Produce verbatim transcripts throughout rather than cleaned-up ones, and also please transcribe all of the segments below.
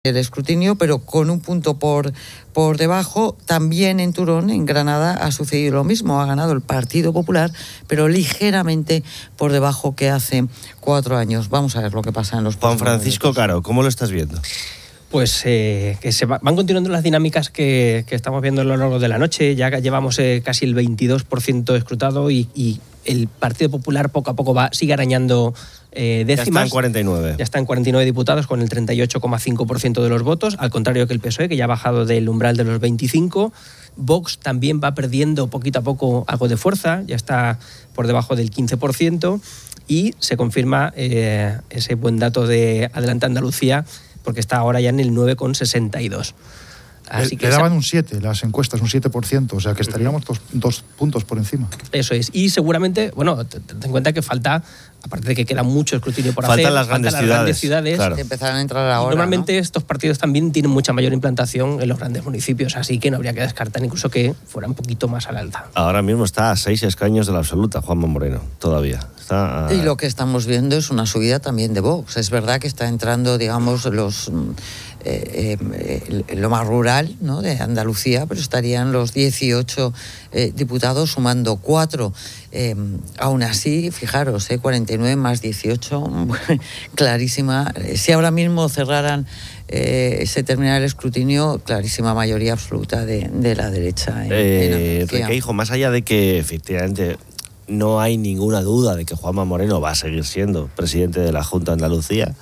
el escrutinio, pero con un punto por, por debajo. También en Turón, en Granada, ha sucedido lo mismo. Ha ganado el Partido Popular, pero ligeramente por debajo que hace cuatro años. Vamos a ver lo que pasa en los Juan Francisco minutos. Caro, ¿cómo lo estás viendo? Pues eh, que se va, van continuando las dinámicas que, que estamos viendo a lo largo de la noche. Ya llevamos eh, casi el veintidós por ciento escrutado y, y el Partido Popular poco a poco va sigue arañando eh, décimas. Ya está en cuarenta y nueve. Ya está en cuarenta y nueve diputados con el treinta y ocho coma cinco por ciento de los votos, al contrario que el P S O E, que ya ha bajado del umbral de los veinticinco. Vox también va perdiendo poquito a poco algo de fuerza, ya está por debajo del quince por ciento y se confirma eh, ese buen dato de Adelante Andalucía, porque está ahora ya en el nueve coma sesenta y dos. Así le, que le daban esa... un siete, las encuestas, un siete por ciento, o sea que estaríamos dos, dos puntos por encima. Eso es, y seguramente, bueno, ten en cuenta que falta, aparte de que queda mucho escrutinio por faltan hacer, las grandes faltan las ciudades, grandes ciudades claro. que empezarán a entrar ahora. Normalmente ¿no? estos partidos también tienen mucha mayor implantación en los grandes municipios, así que no habría que descartar incluso que fuera un poquito más al alza. Ahora mismo está a seis escaños de la absoluta, Juanma Moreno, todavía. Está a... Y lo que estamos viendo es una subida también de Vox. Es verdad que está entrando, digamos, los... Eh, eh, lo más rural, ¿no?, de Andalucía, pero estarían los dieciocho eh, diputados sumando cuatro. Eh, aún así, fijaros, eh, cuarenta y nueve más dieciocho, clarísima. Si ahora mismo cerraran, eh, se terminara el escrutinio, clarísima mayoría absoluta de, de la derecha. En, eh, en Requeijo, más allá de que efectivamente no hay ninguna duda de que Juanma Moreno va a seguir siendo presidente de la Junta de Andalucía,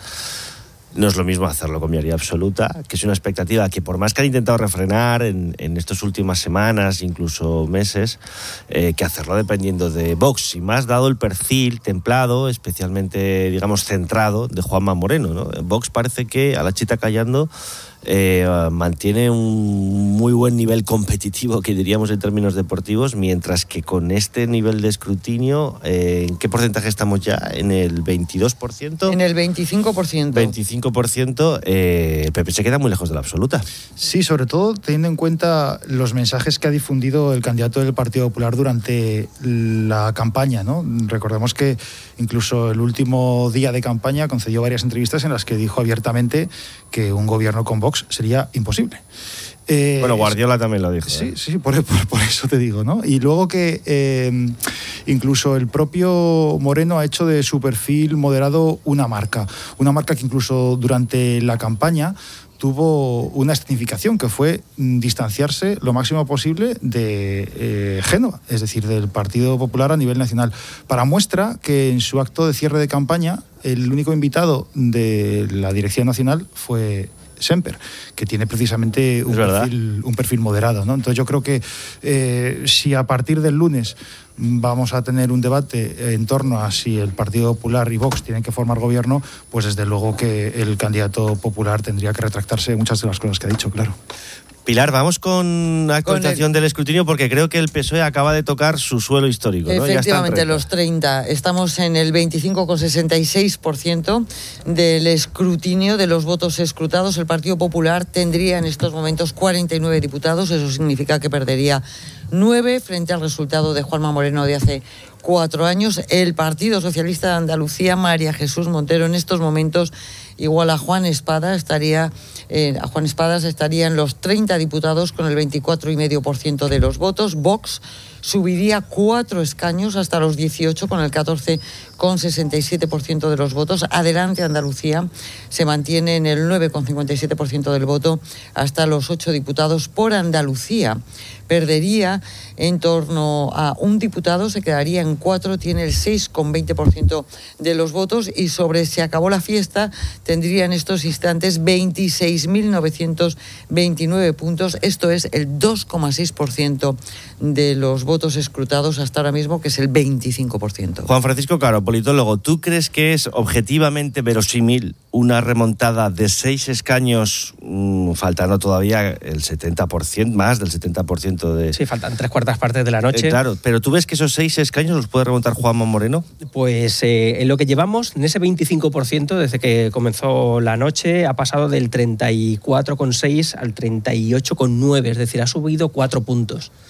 no es lo mismo hacerlo con mayoría absoluta, que es una expectativa que por más que han intentado refrenar en, en estas últimas semanas, incluso meses, eh, que hacerlo dependiendo de Vox, y más dado el perfil templado, especialmente, digamos, centrado de Juanma Moreno, ¿no? Vox parece que, a la chita callando, eh, mantiene un muy buen nivel competitivo, que diríamos en términos deportivos, mientras que con este nivel de escrutinio, eh, ¿en qué porcentaje estamos ya? ¿En el veintidós por ciento? En el veinticinco por ciento. veinticinco por ciento, eh, el P P se queda muy lejos de la absoluta. Sí, sobre todo teniendo en cuenta los mensajes que ha difundido el candidato del Partido Popular durante la campaña, ¿no? Recordemos que incluso el último día de campaña concedió varias entrevistas en las que dijo abiertamente que un gobierno con Vox sería imposible. Eh, bueno, Guardiola también lo dijo. Sí, ¿eh? sí, por, por, por eso te digo, ¿no? Y luego que eh, incluso el propio Moreno ha hecho de su perfil moderado una marca, una marca que incluso durante la campaña tuvo una escenificación, que fue distanciarse lo máximo posible de eh, Génova, es decir, del Partido Popular a nivel nacional. Para muestra que en su acto de cierre de campaña, el único invitado de la dirección nacional fue Semper, que tiene precisamente un, perfil, un perfil moderado, ¿no? Entonces yo creo que eh, si a partir del lunes vamos a tener un debate en torno a si el Partido Popular y Vox tienen que formar gobierno, pues desde luego que el candidato popular tendría que retractarse de muchas de las cosas que ha dicho, claro. Pilar, vamos con la actualización el... del escrutinio, porque creo que el P S O E acaba de tocar su suelo histórico, ¿no? Efectivamente, los treinta. Estamos en el veinticinco coma sesenta y seis por ciento del escrutinio, de los votos escrutados. El Partido Popular tendría en estos momentos cuarenta y nueve diputados. Eso significa que perdería nueve frente al resultado de Juanma Moreno de hace cuatro años. El Partido Socialista de Andalucía, María Jesús Montero, en estos momentos igual a Juan Espadas, estaría eh, a Juan Espadas estaría en los treinta diputados con el veinticuatro coma cinco por ciento de los votos. Vox subiría cuatro escaños hasta los dieciocho con el catorce coma sesenta y siete por ciento de los votos. Adelante Andalucía se mantiene en el nueve coma cincuenta y siete por ciento del voto hasta los ocho diputados por Andalucía. Perdería en torno a un diputado, se quedaría en cuatro, tiene el seis coma veinte por ciento de los votos, y sobre Se acabó la fiesta tendría en estos instantes veintiséis mil novecientos veintinueve puntos, esto es el dos coma seis por ciento de los votos escrutados hasta ahora mismo, que es el veinticinco por ciento. Juan Francisco Caro, politólogo, ¿tú crees que es objetivamente verosímil una remontada de seis escaños, mmm, faltando todavía el setenta por ciento, más del setenta por ciento de... Sí, faltan tres cuartas partes de la noche. Eh, claro, pero ¿tú ves que esos seis escaños los puede remontar Juanma Moreno? Pues eh, en lo que llevamos, en ese veinticinco por ciento, desde que comenzó la noche, ha pasado del treinta y cuatro coma seis al treinta y ocho coma nueve, es decir, ha subido cuatro puntos.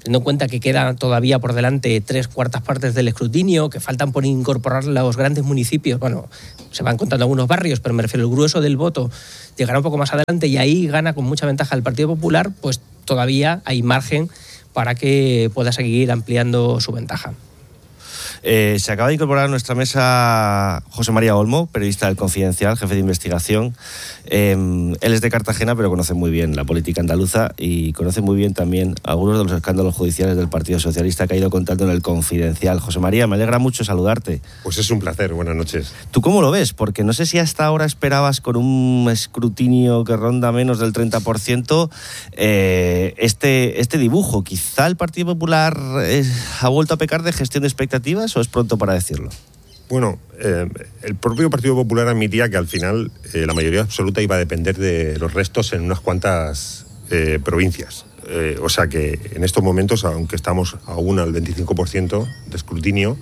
teniendo en cuenta que quedan todavía por delante tres cuartas partes del escrutinio, que faltan por incorporar los grandes municipios, bueno, se van contando algunos barrios, pero me refiero al grueso del voto, llegará un poco más adelante y ahí gana con mucha ventaja el Partido Popular, pues todavía hay margen para que pueda seguir ampliando su ventaja. Eh, se acaba de incorporar a nuestra mesa José María Olmo, periodista del Confidencial, jefe de investigación. Eh, él es de Cartagena, pero conoce muy bien la política andaluza y conoce muy bien también algunos de los escándalos judiciales del Partido Socialista que ha ido contando en el Confidencial. José María, me alegra mucho saludarte. Pues es un placer, buenas noches. ¿Tú cómo lo ves? Porque no sé si hasta ahora esperabas con un escrutinio que ronda menos del treinta por ciento eh, este, este dibujo. ¿Quizá el Partido Popular eh, ha vuelto a pecar de gestión de expectativas o es pronto para decirlo? Bueno, eh, el propio Partido Popular admitía que al final eh, la mayoría absoluta iba a depender de los restos en unas cuantas eh, provincias. Eh, o sea que en estos momentos, aunque estamos aún al veinticinco por ciento de escrutinio,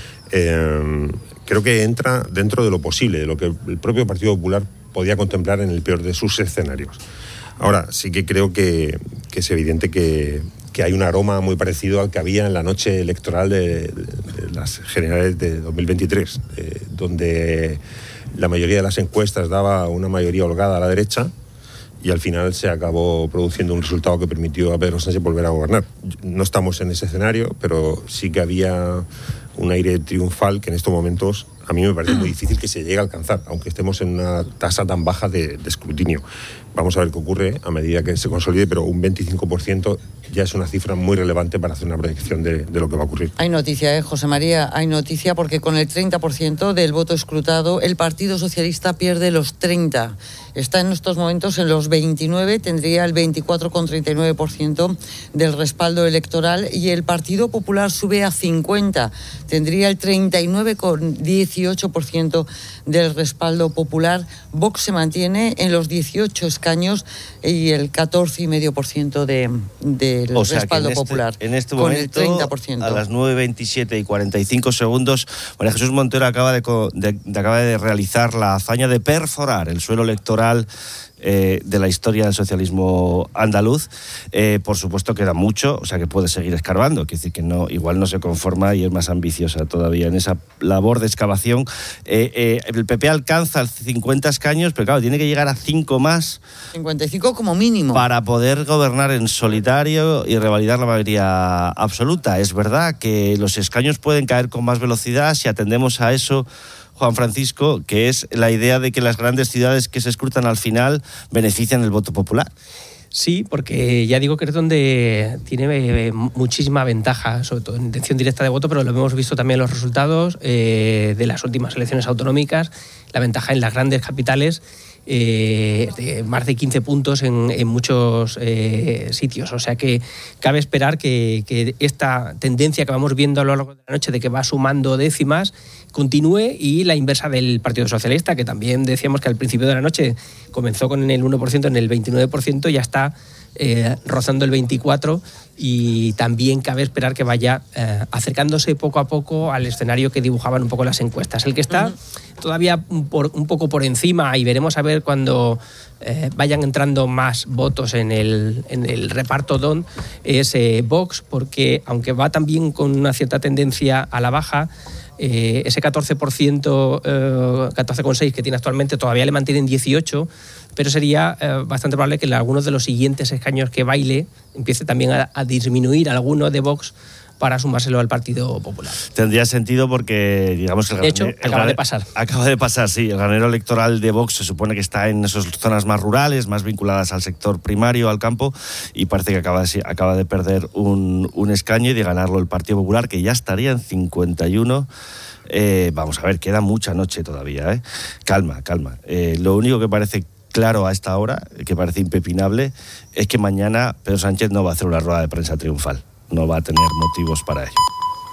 eh, creo que entra dentro de lo posible, de lo que el propio Partido Popular podía contemplar en el peor de sus escenarios. Ahora, sí que creo que, que es evidente que, que hay un aroma muy parecido al que había en la noche electoral de, de, de las generales de dos mil veintitrés, eh, donde la mayoría de las encuestas daba una mayoría holgada a la derecha y al final se acabó produciendo un resultado que permitió a Pedro Sánchez volver a gobernar. No estamos en ese escenario, pero sí que había un aire triunfal que en estos momentos a mí me parece muy difícil que se llegue a alcanzar, aunque estemos en una tasa tan baja de, de escrutinio. Vamos a ver qué ocurre a medida que se consolide, pero un veinticinco por ciento ya es una cifra muy relevante para hacer una proyección de, de lo que va a ocurrir. Hay noticia, ¿eh, José María? Hay noticia porque con el treinta por ciento del voto escrutado, el Partido Socialista pierde los treinta. Está en estos momentos en los veintinueve, tendría el veinticuatro coma treinta y nueve por ciento del respaldo electoral y el Partido Popular sube a cincuenta, tendría el treinta y nueve coma dieciocho por ciento del respaldo popular. Vox se mantiene en los dieciocho escaños y el catorce coma cinco por ciento de, del o sea, respaldo en este, popular. En este con momento, el treinta por ciento. A las nueve veintisiete y cuarenta y cinco segundos, María Jesús Montero acaba de, de, de, acaba de realizar la hazaña de perforar el suelo electoral Eh, de la historia del socialismo andaluz. Eh, por supuesto queda mucho, o sea que puede seguir escarbando, quiere decir que no, igual no se conforma y es más ambiciosa todavía en esa labor de excavación. Eh, eh, el P P alcanza cincuenta escaños, pero claro, tiene que llegar a cinco más. cincuenta y cinco como mínimo. Para poder gobernar en solitario y revalidar la mayoría absoluta. Es verdad que los escaños pueden caer con más velocidad si atendemos a eso, Juan Francisco, que es la idea de que las grandes ciudades que se escrutan al final benefician el voto popular. Sí, porque ya digo que es donde tiene muchísima ventaja, sobre todo en intención directa de voto, pero lo hemos visto también en los resultados eh, de las últimas elecciones autonómicas, la ventaja en las grandes capitales, eh, de más de quince puntos en, en muchos eh, sitios. O sea que cabe esperar que, que esta tendencia que vamos viendo a lo largo de la noche de que va sumando décimas continúe, y la inversa del Partido Socialista, que también decíamos que al principio de la noche comenzó con el uno por ciento, en el veintinueve por ciento, ya está eh, rozando el veinticuatro por ciento, y también cabe esperar que vaya eh, acercándose poco a poco al escenario que dibujaban un poco las encuestas. El que está uh-huh. todavía por, un poco por encima, y veremos a ver cuando eh, vayan entrando más votos en el, en el reparto D O N, es eh, Vox, porque aunque va también con una cierta tendencia a la baja, Eh, ese catorce por ciento, eh, catorce coma seis por ciento que tiene actualmente, todavía le mantienen dieciocho, pero sería eh, bastante probable que en algunos de los siguientes escaños que baile empiece también a, a disminuir alguno de Vox para sumárselo al Partido Popular. Tendría sentido porque, digamos, que el de hecho, granero, acaba el, de pasar. Acaba de pasar, sí. El granero electoral de Vox se supone que está en esas zonas más rurales, más vinculadas al sector primario, al campo, y parece que acaba de, acaba de perder un, un escaño y de ganarlo el Partido Popular, que ya estaría en cincuenta y uno. Eh, vamos a ver, queda mucha noche todavía, ¿eh? Calma, calma. Eh, lo único que parece claro a esta hora, que parece impepinable, es que mañana Pedro Sánchez no va a hacer una rueda de prensa triunfal. No va a tener motivos para ello.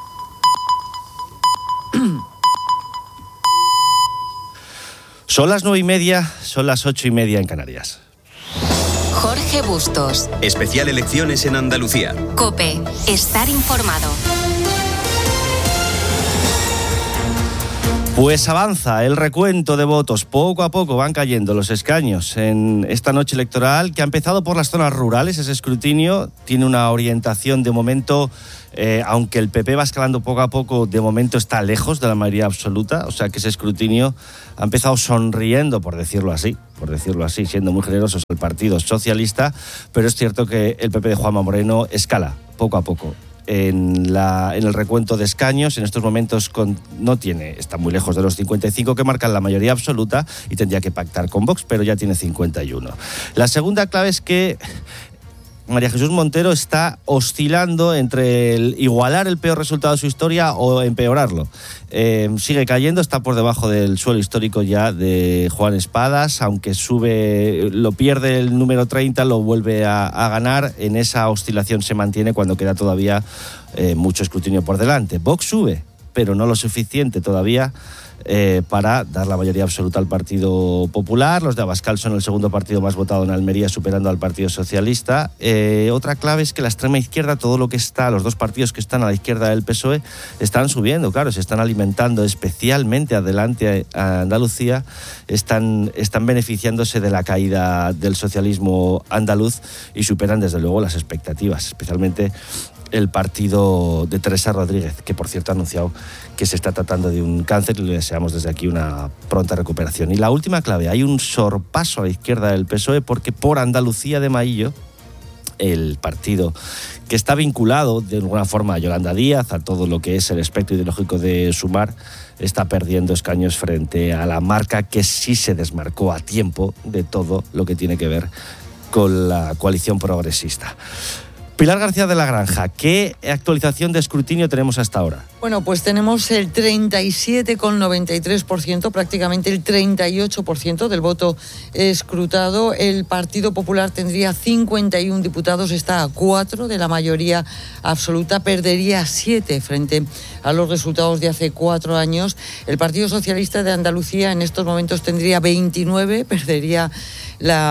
Son las nueve y media, son las ocho y media en Canarias. Jorge Bustos. Especial Elecciones en Andalucía. COPE. Estar informado. Pues avanza el recuento de votos. Poco a poco van cayendo los escaños en esta noche electoral que ha empezado por las zonas rurales. Ese escrutinio tiene una orientación de momento, eh, aunque el P P va escalando poco a poco, de momento está lejos de la mayoría absoluta. O sea que ese escrutinio ha empezado sonriendo, por decirlo así, por decirlo así, siendo muy generosos el Partido Socialista. Pero es cierto que el P P de Juanma Moreno escala poco a poco. En, la, en el recuento de escaños, en estos momentos con, no tiene, está muy lejos de los cincuenta y cinco que marcan la mayoría absoluta y tendría que pactar con Vox, pero ya tiene cincuenta y uno. La segunda clave es que María Jesús Montero está oscilando entre el igualar el peor resultado de su historia o empeorarlo. Eh, sigue cayendo, está por debajo del suelo histórico ya de Juan Espadas, aunque sube, lo pierde el número treinta, lo vuelve a, a ganar. En esa oscilación se mantiene cuando queda todavía eh, mucho escrutinio por delante. Vox sube, pero no lo suficiente todavía eh, para dar la mayoría absoluta al Partido Popular. Los de Abascal son el segundo partido más votado en Almería, superando al Partido Socialista. Eh, otra clave es que la extrema izquierda, todo lo que está, los dos partidos que están a la izquierda del P S O E, están subiendo, claro, se están alimentando, especialmente adelante a Andalucía, están, están beneficiándose de la caída del socialismo andaluz y superan desde luego las expectativas, especialmente el partido de Teresa Rodríguez, que por cierto ha anunciado que se está tratando de un cáncer y le deseamos desde aquí una pronta recuperación. Y la última clave, hay un sorpaso a la izquierda del P S O E porque por Andalucía de Maillo, el partido que está vinculado de alguna forma a Yolanda Díaz, a todo lo que es el espectro ideológico de Sumar, está perdiendo escaños frente a la marca que sí se desmarcó a tiempo de todo lo que tiene que ver con la coalición progresista. Pilar García de la Granja, ¿qué actualización de escrutinio tenemos hasta ahora? Bueno, pues tenemos el treinta y siete coma noventa y tres por ciento, prácticamente el treinta y ocho por ciento del voto escrutado. El Partido Popular tendría cincuenta y uno diputados, está a cuatro de la mayoría absoluta, perdería siete frente a los resultados de hace cuatro años. El Partido Socialista de Andalucía en estos momentos tendría veintinueve, perdería la...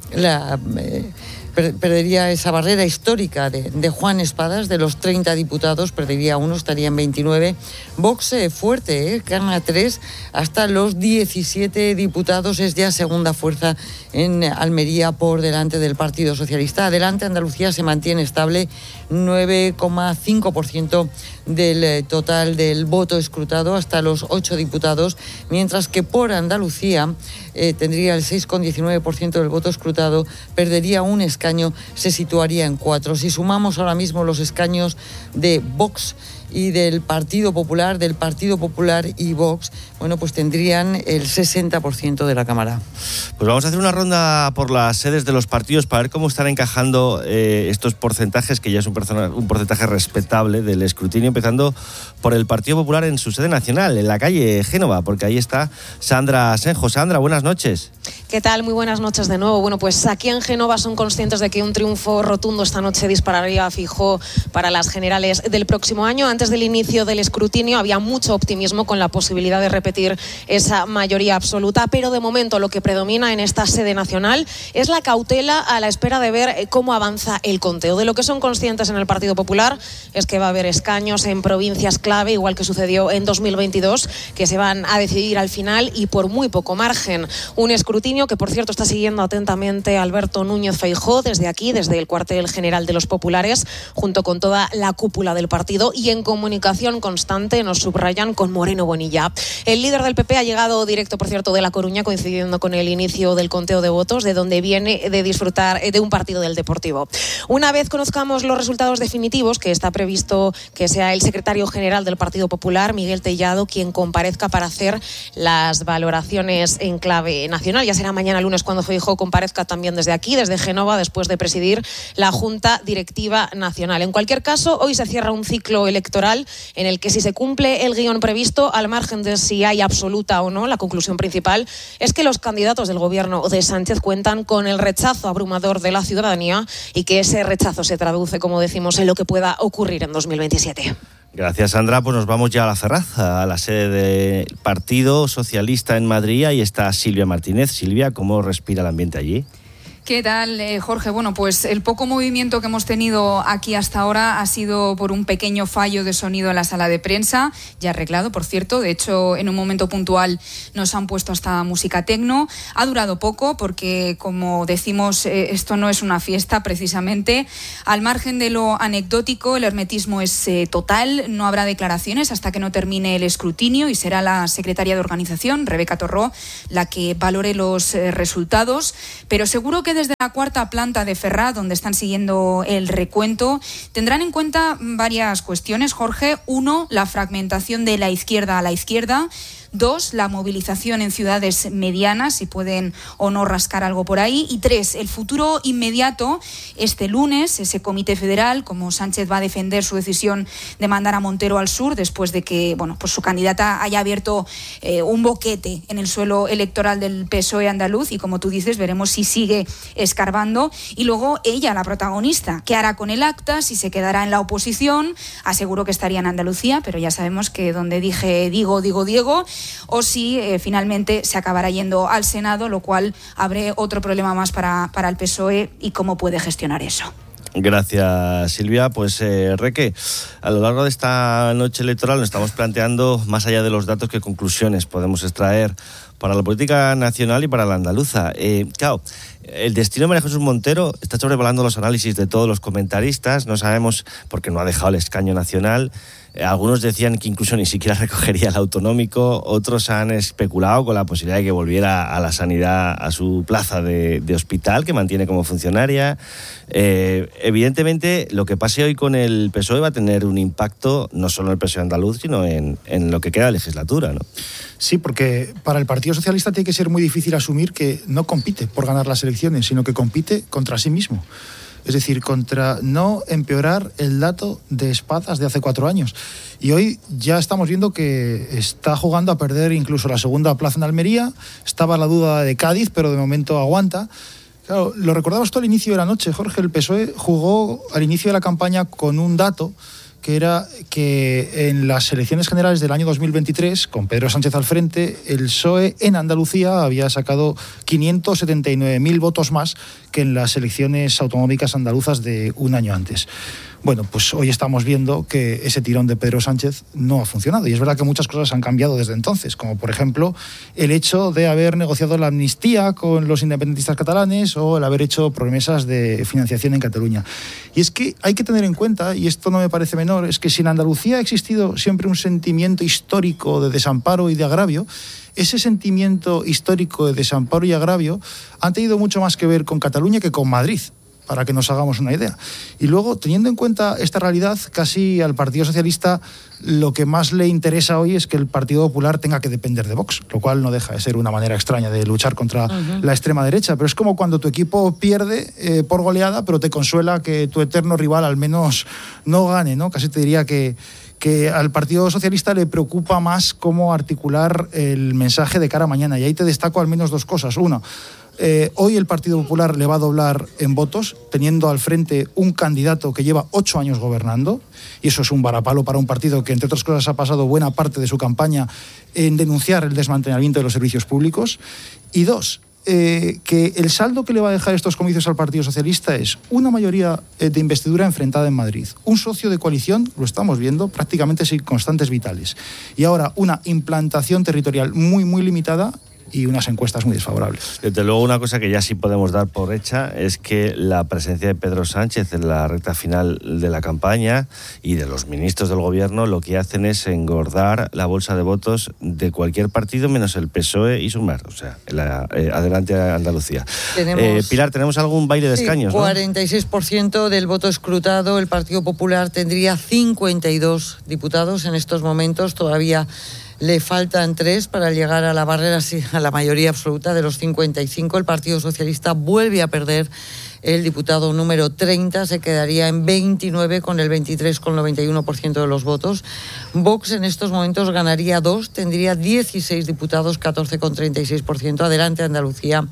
la eh, perdería esa barrera histórica de, de Juan Espadas, de los treinta diputados, perdería uno, estaría en veintinueve. Vox eh, fuerte, eh, gana tres, hasta los diecisiete diputados, es ya segunda fuerza en Almería por delante del Partido Socialista. Adelante, Andalucía se mantiene estable, nueve coma cinco por ciento del total del voto escrutado, hasta los ocho diputados, mientras que por Andalucía eh, tendría el seis coma diecinueve por ciento del voto escrutado, perdería un escaño, se situaría en cuatro. Si sumamos ahora mismo los escaños de Vox y del Partido Popular, del Partido Popular y Vox, bueno, pues tendrían el sesenta por ciento de la Cámara. Pues vamos a hacer una ronda por las sedes de los partidos para ver cómo están encajando eh, estos porcentajes, que ya es un, persona, un porcentaje respetable del escrutinio, empezando por el Partido Popular en su sede nacional, en la calle Génova, porque ahí está Sandra Senjo. Sandra, buenas noches. ¿Qué tal? Muy buenas noches de nuevo. Bueno, pues aquí en Génova son conscientes de que un triunfo rotundo esta noche dispararía a Feijóo para las generales del próximo año. Antes del inicio del escrutinio había mucho optimismo con la posibilidad de repetir esa mayoría absoluta, pero de momento lo que predomina en esta sede nacional es la cautela a la espera de ver cómo avanza el conteo. De lo que son conscientes en el Partido Popular es que va a haber escaños en provincias clave, igual que sucedió en dos mil veintidós, que se van a decidir al final y por muy poco margen. Un escrutinio que, por cierto, está siguiendo atentamente Alberto Núñez Feijóo desde aquí, desde el cuartel general de los populares, junto con toda la cúpula del partido, y en comunicación constante, nos subrayan, con Moreno Bonilla. El líder del P P ha llegado directo, por cierto, de La Coruña, coincidiendo con el inicio del conteo de votos, de donde viene de disfrutar de un partido del Deportivo. Una vez conozcamos los resultados definitivos, que está previsto que sea el secretario general del Partido Popular, Miguel Tellado, quien comparezca para hacer las valoraciones en clave nacional. Ya será mañana lunes cuando Feijóo comparezca también desde aquí, desde Génova, después de presidir la Junta Directiva Nacional. En cualquier caso, hoy se cierra un ciclo electoral en el que, si se cumple el guión previsto, al margen de si hay absoluta o no, la conclusión principal es que los candidatos del gobierno de Sánchez cuentan con el rechazo abrumador de la ciudadanía y que ese rechazo se traduce, como decimos, en lo que pueda ocurrir en dos mil veintisiete. Gracias, Sandra. Pues nos vamos ya a la Ferraz, a la sede del Partido Socialista en Madrid. Ahí está Silvia Martínez. Silvia, ¿cómo respira el ambiente allí? ¿Qué tal, eh, Jorge? Bueno, pues el poco movimiento que hemos tenido aquí hasta ahora ha sido por un pequeño fallo de sonido en la sala de prensa, ya arreglado, por cierto. De hecho, en un momento puntual nos han puesto hasta música tecno. Ha durado poco porque, como decimos, eh, esto no es una fiesta precisamente. Al margen de lo anecdótico, el hermetismo es eh, total. No habrá declaraciones hasta que no termine el escrutinio y será la secretaria de organización, Rebeca Torró, la que valore los eh, resultados. Pero seguro que desde la cuarta planta de Ferraz, donde están siguiendo el recuento, tendrán en cuenta varias cuestiones, Jorge. Uno, la fragmentación de la izquierda a la izquierda. Dos, la movilización en ciudades medianas, si pueden o no rascar algo por ahí. Y tres, el futuro inmediato. Este lunes, ese comité federal, como Sánchez va a defender su decisión de mandar a Montero al sur, después de que bueno, pues su candidata haya abierto eh, un boquete en el suelo electoral del P S O E andaluz. Y como tú dices, veremos si sigue escarbando. Y luego ella, la protagonista, ¿qué hará con el acta? Si se quedará en la oposición. Aseguro que estaría en Andalucía, pero ya sabemos que donde dije digo, digo, Diego, o si eh, finalmente se acabará yendo al Senado, lo cual abre otro problema más para, para el P S O E y cómo puede gestionar eso. Gracias, Silvia. Pues, eh, Reque, a lo largo de esta noche electoral nos estamos planteando, más allá de los datos, qué conclusiones podemos extraer para la política nacional y para la andaluza. Eh, claro, el destino de María Jesús Montero está sobrevolando los análisis de todos los comentaristas. No sabemos, porque no ha dejado el escaño nacional. Algunos decían que incluso ni siquiera recogería el autonómico, otros han especulado con la posibilidad de que volviera a la sanidad, a su plaza de, de hospital, que mantiene como funcionaria. Eh, evidentemente, lo que pase hoy con el P S O E va a tener un impacto no solo en el P S O E andaluz, sino en, en lo que queda de legislatura, ¿no? Sí, porque para el Partido Socialista tiene que ser muy difícil asumir que no compite por ganar las elecciones, sino que compite contra sí mismo. Es decir, contra no empeorar el dato de Espadas de hace cuatro años. Y hoy ya estamos viendo que está jugando a perder incluso la segunda plaza en Almería. Estaba la duda de Cádiz, pero de momento aguanta. Claro, lo recordabas tú al inicio de la noche, Jorge. El P S O E jugó al inicio de la campaña con un dato que era que en las elecciones generales del año dos mil veintitrés, con Pedro Sánchez al frente, el P S O E en Andalucía había sacado quinientos setenta y nueve mil votos más que en las elecciones autonómicas andaluzas de un año antes. Bueno, pues hoy estamos viendo que ese tirón de Pedro Sánchez no ha funcionado. Y es verdad que muchas cosas han cambiado desde entonces, como por ejemplo el hecho de haber negociado la amnistía con los independentistas catalanes o el haber hecho promesas de financiación en Cataluña. Y es que hay que tener en cuenta, y esto no me parece menor, es que si en Andalucía ha existido siempre un sentimiento histórico de desamparo y de agravio, ese sentimiento histórico de desamparo y agravio han tenido mucho más que ver con Cataluña que con Madrid, para que nos hagamos una idea. Y luego, teniendo en cuenta esta realidad, casi al Partido Socialista lo que más le interesa hoy es que el Partido Popular tenga que depender de Vox, lo cual no deja de ser una manera extraña de luchar contra uh-huh. la extrema derecha. Pero es como cuando tu equipo pierde eh, por goleada, pero te consuela que tu eterno rival al menos no gane, ¿no? Casi te diría que que al Partido Socialista le preocupa más cómo articular el mensaje de cara a mañana. Y ahí te destaco al menos dos cosas. Una, eh, hoy el Partido Popular le va a doblar en votos, teniendo al frente un candidato que lleva ocho años gobernando, y eso es un varapalo para un partido que, entre otras cosas, ha pasado buena parte de su campaña en denunciar el desmantelamiento de los servicios públicos. Y dos, Eh, que el saldo que le va a dejar estos comicios al Partido Socialista es una mayoría eh, de investidura enfrentada en Madrid, un socio de coalición, lo estamos viendo, prácticamente sin constantes vitales, y ahora una implantación territorial muy, muy limitada y unas encuestas muy desfavorables. Desde luego, una cosa que ya sí podemos dar por hecha es que la presencia de Pedro Sánchez en la recta final de la campaña y de los ministros del gobierno lo que hacen es engordar la bolsa de votos de cualquier partido menos el P S O E y Sumar. O sea, la, eh, adelante a Andalucía. Tenemos, eh, Pilar, ¿tenemos algún baile de sí, escaños? cuarenta y seis por ciento, ¿no?, del voto escrutado. El Partido Popular tendría cincuenta y dos diputados en estos momentos. Todavía le faltan tres para llegar a la barrera, a la mayoría absoluta de los cincuenta y cinco. El Partido Socialista vuelve a perder el diputado número treinta, se quedaría en veintinueve con el veintitrés coma noventa y uno por ciento de los votos. Vox en estos momentos ganaría dos, tendría dieciséis diputados, catorce coma treinta y seis por ciento. Adelante Andalucía,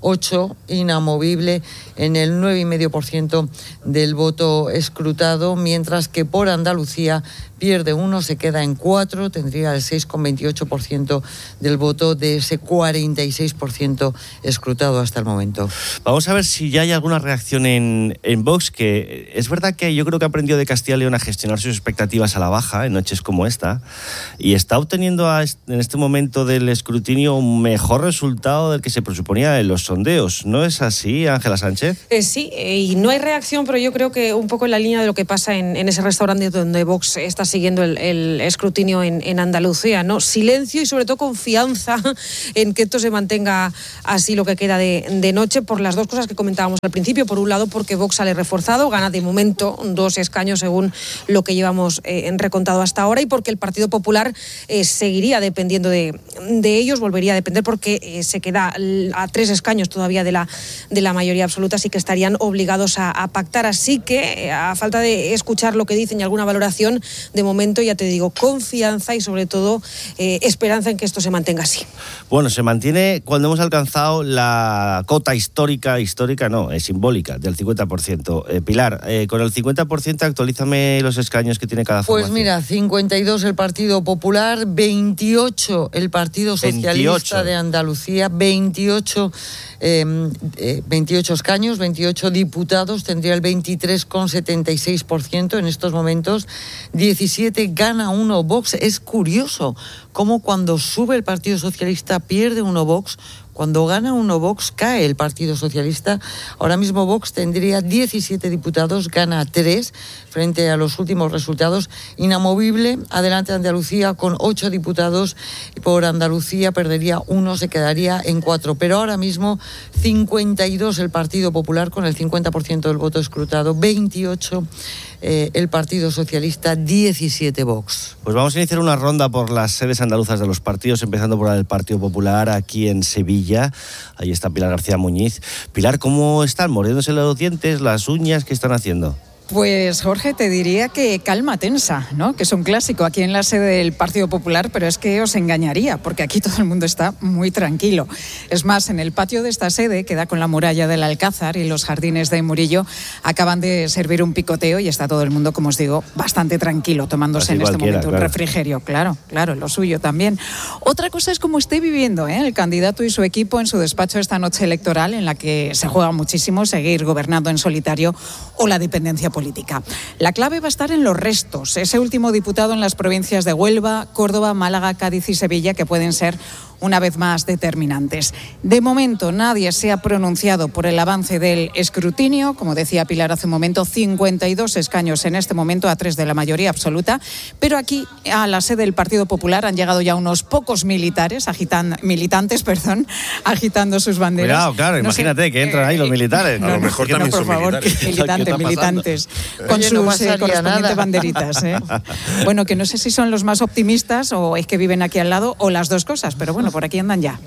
ocho, inamovible en el nueve coma cinco por ciento del voto escrutado, mientras que por Andalucía pierde uno, se queda en cuatro, tendría el seis coma veintiocho por ciento del voto de ese cuarenta y seis por ciento escrutado hasta el momento. Vamos a ver si ya hay alguna reacción en, en Vox, que es verdad que yo creo que ha aprendido de Castilla y León a gestionar sus expectativas a la baja en noches como esta, y está obteniendo a, en este momento del escrutinio un mejor resultado del que se presuponía en los sondeos. ¿No es así, Ángela Sánchez? Eh, sí, eh, y no hay reacción, pero yo creo que un poco en la línea de lo que pasa en, en ese restaurante donde Vox está siguiendo el, el escrutinio en, en Andalucía, ¿no? Silencio y sobre todo confianza en que esto se mantenga así lo que queda de, de noche, por las dos cosas que comentábamos al principio. Por un lado, porque Vox sale reforzado, gana de momento dos escaños según lo que llevamos eh, recontado hasta ahora, y porque el Partido Popular eh, seguiría dependiendo de, de ellos, volvería a depender porque eh, se queda a tres escaños todavía de la, de la mayoría absoluta, así que estarían obligados a, a pactar. Así que, eh, a falta de escuchar lo que dicen y alguna valoración, de momento, ya te digo, confianza y sobre todo eh, esperanza en que esto se mantenga así. Bueno, se mantiene cuando hemos alcanzado la cota histórica, histórica no, es simbólica, del cincuenta por ciento. Eh, Pilar, eh, con el cincuenta por ciento actualízame los escaños que tiene cada formación. Pues mira, cincuenta y dos el Partido Popular, veintiocho el Partido Socialista veintiocho de Andalucía, veintiocho, eh, eh, veintiocho escaños, veintiocho diputados, tendría el veintitrés coma setenta y seis por ciento en estos momentos, diecisiete gana uno Vox. Es curioso cómo cuando sube el Partido Socialista pierde uno Vox, cuando gana uno Vox cae el Partido Socialista. Ahora mismo Vox tendría diecisiete diputados, gana tres frente a los últimos resultados. Inamovible, adelante Andalucía con ocho diputados, por Andalucía perdería uno, se quedaría en cuatro. Pero ahora mismo cincuenta y dos el Partido Popular con el cincuenta por ciento del voto escrutado, veintiocho eh, el Partido Socialista, diecisiete Vox. Pues vamos a iniciar una ronda por las sedes andaluzas de los partidos, empezando por la del Partido Popular aquí en Sevilla. Ahí está Pilar García Muñiz. Pilar, ¿cómo están? ¿Mordiéndose los dientes, las uñas? ¿Qué están haciendo? Pues Jorge, te diría que calma tensa, ¿no? Que es un clásico aquí en la sede del Partido Popular, pero es que os engañaría, porque aquí todo el mundo está muy tranquilo. Es más, en el patio de esta sede, que da con la muralla del Alcázar y los jardines de Murillo, acaban de servir un picoteo y está todo el mundo, como os digo, bastante tranquilo, tomándose Así en este momento claro. un refrigerio. Claro, claro, lo suyo también. Otra cosa es cómo esté viviendo ¿eh? el candidato y su equipo en su despacho esta noche electoral, en la que se juega muchísimo seguir gobernando en solitario o la dependencia política. Política. La clave va a estar en los restos, ese último diputado en las provincias de Huelva, Córdoba, Málaga, Cádiz y Sevilla, que pueden ser una vez más determinantes. De momento nadie se ha pronunciado por el avance del escrutinio, como decía Pilar hace un momento, cincuenta y dos escaños en este momento a tres de la mayoría absoluta, pero aquí a la sede del Partido Popular han llegado ya unos pocos militares, agitan, militantes, perdón, agitando sus banderas. Cuidado, claro, no imagínate sé, que entran ahí los militares. No, a lo mejor no, también no, por son favor, militares. militantes, militantes, con Oye, sus no eh, correspondientes nada. banderitas. ¿eh? Bueno, que no sé si son los más optimistas o es que viven aquí al lado o las dos cosas, pero bueno, por aquí andan ya.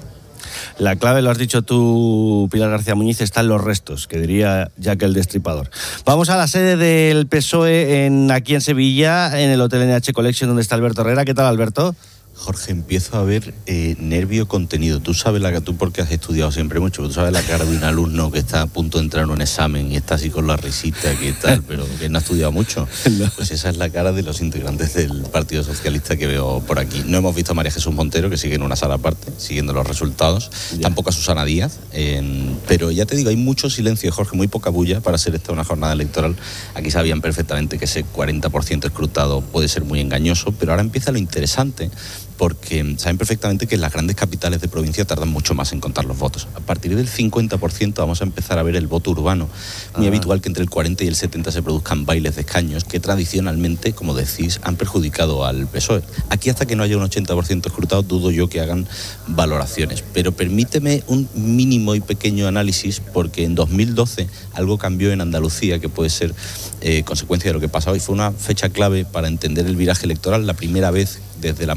La clave, lo has dicho tú, Pilar García Muñiz, está en los restos, que diría Jack el Destripador. Vamos a la sede del P S O E en, aquí en Sevilla, en el Hotel N H Collection, donde está Alberto Herrera. ¿Qué tal, Alberto? Jorge, empiezo a ver eh, nervio contenido. Tú sabes la que tú porque has estudiado siempre mucho, pero tú sabes la cara de un alumno que está a punto de entrar en un examen y está así con la risita, que tal, pero que no ha estudiado mucho. No. Pues esa es la cara de los integrantes del Partido Socialista que veo por aquí. No hemos visto a María Jesús Montero, que sigue en una sala aparte, siguiendo los resultados. Ya. Tampoco a Susana Díaz. Eh, pero ya te digo, hay mucho silencio, Jorge, muy poca bulla para ser esta una jornada electoral. Aquí sabían perfectamente que ese cuarenta por ciento escrutado puede ser muy engañoso, pero ahora empieza lo interesante, porque saben perfectamente que las grandes capitales de provincia tardan mucho más en contar los votos. A partir del cincuenta por ciento vamos a empezar a ver el voto urbano. Muy ah. habitual que entre el cuarenta y el setenta se produzcan bailes de escaños que tradicionalmente, como decís, han perjudicado al P S O E. Aquí, hasta que no haya un ochenta por ciento escrutado, dudo yo que hagan valoraciones. Pero permíteme un mínimo y pequeño análisis, porque en dos mil doce algo cambió en Andalucía que puede ser eh, consecuencia de lo que pasa hoy. Fue una fecha clave para entender el viraje electoral, la primera vez desde las mayorías absolutas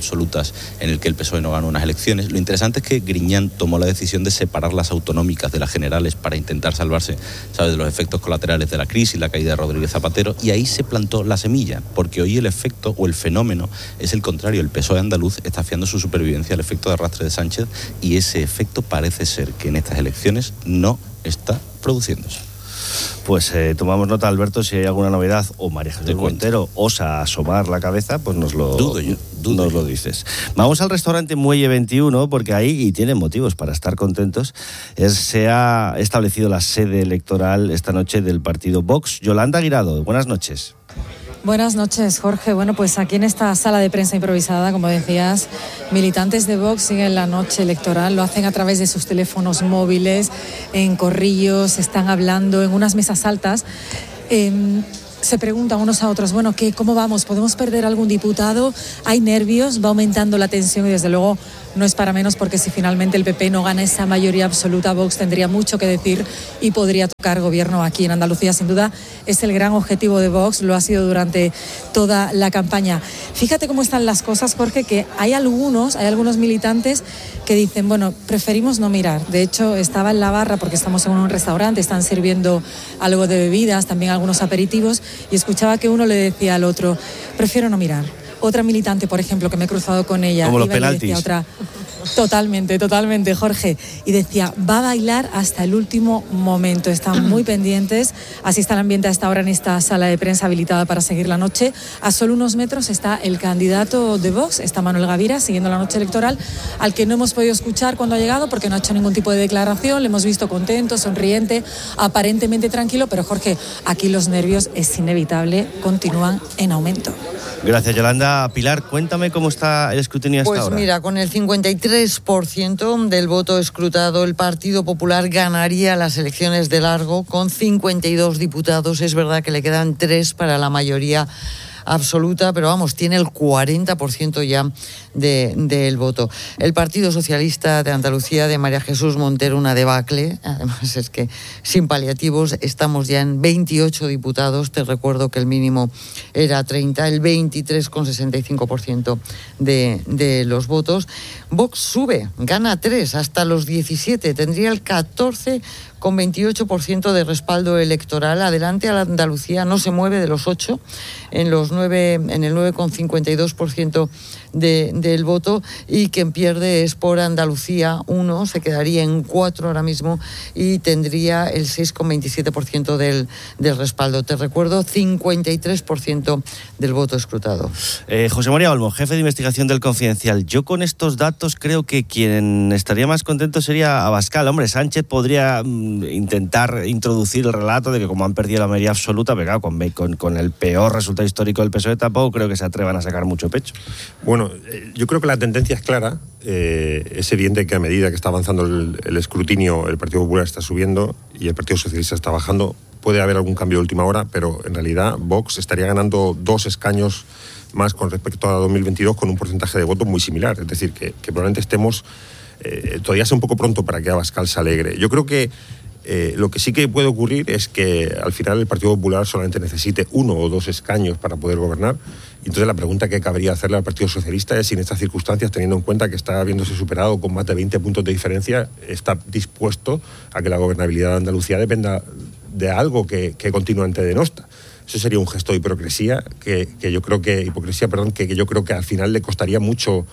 absolutas en el que el P S O E no ganó unas elecciones. Lo interesante es que Griñán tomó la decisión de separar las autonómicas de las generales para intentar salvarse, ¿sabes?, de los efectos colaterales de la crisis, la caída de Rodríguez Zapatero, y ahí se plantó la semilla, porque hoy el efecto o el fenómeno es el contrario. El P S O E andaluz está fiando su supervivencia al efecto de arrastre de Sánchez, y ese efecto parece ser que en estas elecciones no está produciéndose. Pues eh, tomamos nota, Alberto, si hay alguna novedad o María Jesús Montero osa asomar la cabeza, pues nos lo, dudo yo, dudo nos yo. lo dices. Vamos al restaurante Muelle veintiuno, porque ahí, y tienen motivos para estar contentos, es, se ha establecido la sede electoral esta noche del partido Vox. Yolanda Guirado, buenas noches. Buenas noches, Jorge. Bueno, pues aquí en esta sala de prensa improvisada, como decías, militantes de Vox siguen la noche electoral, lo hacen a través de sus teléfonos móviles, en corrillos, están hablando en unas mesas altas. Eh, se preguntan unos a otros, bueno, ¿qué, ¿cómo vamos? ¿Podemos perder algún diputado? ¿Hay nervios? ¿Va aumentando la tensión? Y desde luego no es para menos, porque si finalmente el P P no gana esa mayoría absoluta, Vox tendría mucho que decir y podría tocar gobierno aquí en Andalucía. Sin duda es el gran objetivo de Vox, lo ha sido durante toda la campaña. Fíjate cómo están las cosas, Jorge, que hay algunos, hay algunos militantes que dicen, bueno, preferimos no mirar. De hecho, estaba en la barra, porque estamos en un restaurante, están sirviendo algo de bebidas, también algunos aperitivos, y escuchaba que uno le decía al otro, prefiero no mirar. Otra militante, por ejemplo, que me he cruzado con ella, como los iba y le penaltis. decía otra, totalmente, totalmente, Jorge, y decía, va a bailar hasta el último momento. Están muy pendientes. Así está el ambiente a esta hora en esta sala de prensa habilitada para seguir la noche. A solo unos metros está el candidato de Vox, está Manuel Gavira, siguiendo la noche electoral, al que no hemos podido escuchar cuando ha llegado porque no ha hecho ningún tipo de declaración. Le hemos visto contento, sonriente, aparentemente tranquilo, pero Jorge, aquí los nervios, es inevitable, continúan en aumento. Gracias, Yolanda. Pilar, cuéntame cómo está el escrutinio hasta pues ahora. Pues mira, con el cincuenta y tres por ciento del voto escrutado, el Partido Popular ganaría las elecciones de largo con cincuenta y dos diputados. Es verdad que le quedan tres para la mayoría absoluta, pero vamos, tiene el cuarenta por ciento ya de, del voto. El Partido Socialista de Andalucía de María Jesús Montero, una debacle. Además es que sin paliativos estamos ya en veintiocho diputados. Te recuerdo que el mínimo era treinta, el veintitrés coma sesenta y cinco por ciento de, de los votos. Vox sube, gana tres, hasta los diecisiete, tendría el catorce con veintiocho por ciento de respaldo electoral. Adelante a la Andalucía no se mueve de los ocho, en los nueve, en el nueve coma cincuenta y dos por ciento de, del voto, y quien pierde es Por Andalucía uno, se quedaría en cuatro ahora mismo y tendría el seis coma veintisiete por ciento del, del respaldo. Te recuerdo, cincuenta y tres por ciento del voto escrutado. Eh, José María Olmo, jefe de investigación del Confidencial. Yo con estos datos creo que quien estaría más contento sería Abascal. Hombre, Sánchez podría mm, intentar introducir el relato de que como han perdido la mayoría absoluta, pero claro, con, con, con el peor resultado histórico del P S O E tampoco creo que se atrevan a sacar mucho pecho. Bueno, eh, yo creo que la tendencia es clara. Eh, es evidente que a medida que está avanzando el, el escrutinio, el Partido Popular está subiendo y el Partido Socialista está bajando. Puede haber algún cambio de última hora, pero en realidad Vox estaría ganando dos escaños más con respecto a dos mil veintidós, con un porcentaje de voto muy similar. Es decir, que, que probablemente estemos... Eh, todavía es un poco pronto para que Abascal se alegre. Yo creo que eh, lo que sí que puede ocurrir es que al final el Partido Popular solamente necesite uno o dos escaños para poder gobernar. Y entonces la pregunta que cabría hacerle al Partido Socialista es si en estas circunstancias, teniendo en cuenta que está habiéndose superado con más de veinte puntos de diferencia, está dispuesto a que la gobernabilidad de Andalucía dependa de algo que, que continuamente denosta. Eso sería un gesto de hipocresía que, que yo creo que hipocresía, perdón, que, que yo creo que al final le costaría mucho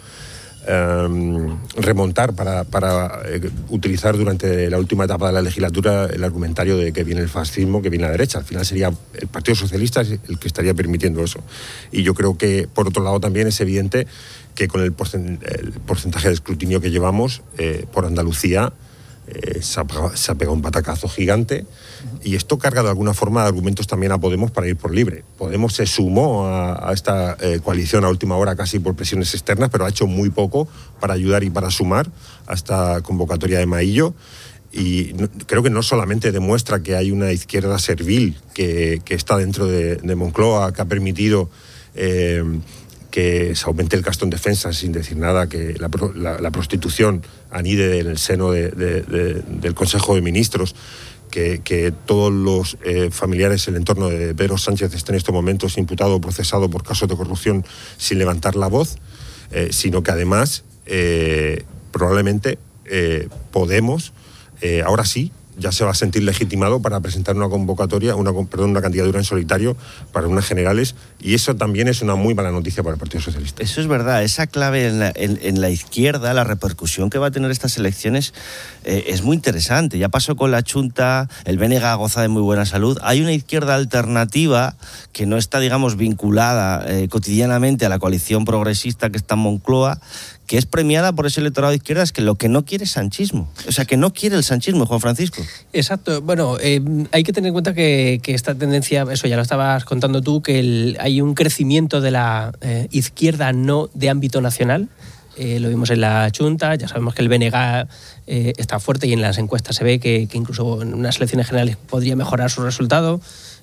Um, remontar para, para eh, utilizar durante la última etapa de la legislatura el argumentario de que viene el fascismo, que viene la derecha. Al final sería el Partido Socialista el que estaría permitiendo eso. Y yo creo que, por otro lado, también es evidente que con el, porcent- el porcentaje de escrutinio que llevamos eh, por Andalucía, eh, se, ha pegado, se ha pegado un batacazo gigante, y esto carga de alguna forma de argumentos también a Podemos para ir por libre. Podemos se sumó a, a esta eh, coalición a última hora casi por presiones externas, pero ha hecho muy poco para ayudar y para sumar a esta convocatoria de Maillo. Y no, creo que no solamente demuestra que hay una izquierda servil que, que está dentro de, de Moncloa, que ha permitido eh, que se aumente el gasto en defensa sin decir nada, que la, la, la prostitución anide en el seno de, de, de, del Consejo de Ministros, que, que todos los eh, familiares en el entorno de Pedro Sánchez estén en estos momentos imputados o procesados por casos de corrupción sin levantar la voz. eh, sino que además eh, probablemente eh, Podemos, eh, ahora sí, ya se va a sentir legitimado para presentar una convocatoria, una, perdón, una candidatura en solitario para unas generales, y eso también es una muy mala noticia para el Partido Socialista. Eso es verdad, esa clave en la, en, en la izquierda, la repercusión que va a tener estas elecciones eh, es muy interesante. Ya pasó con la Chunta, el B N G goza de muy buena salud, hay una izquierda alternativa que no está, digamos, vinculada eh, cotidianamente a la coalición progresista que está en Moncloa, que es premiada por ese electorado de izquierdas que lo que no quiere es sanchismo. O sea, que no quiere el sanchismo, Juan Francisco. Exacto. Bueno, eh, hay que tener en cuenta que, que esta tendencia, eso ya lo estabas contando tú, que el, hay un crecimiento de la eh, izquierda no de ámbito nacional. Eh, lo vimos en la Chunta, ya sabemos que el B N G eh, está fuerte y en las encuestas se ve que, que incluso en unas elecciones generales podría mejorar su resultado.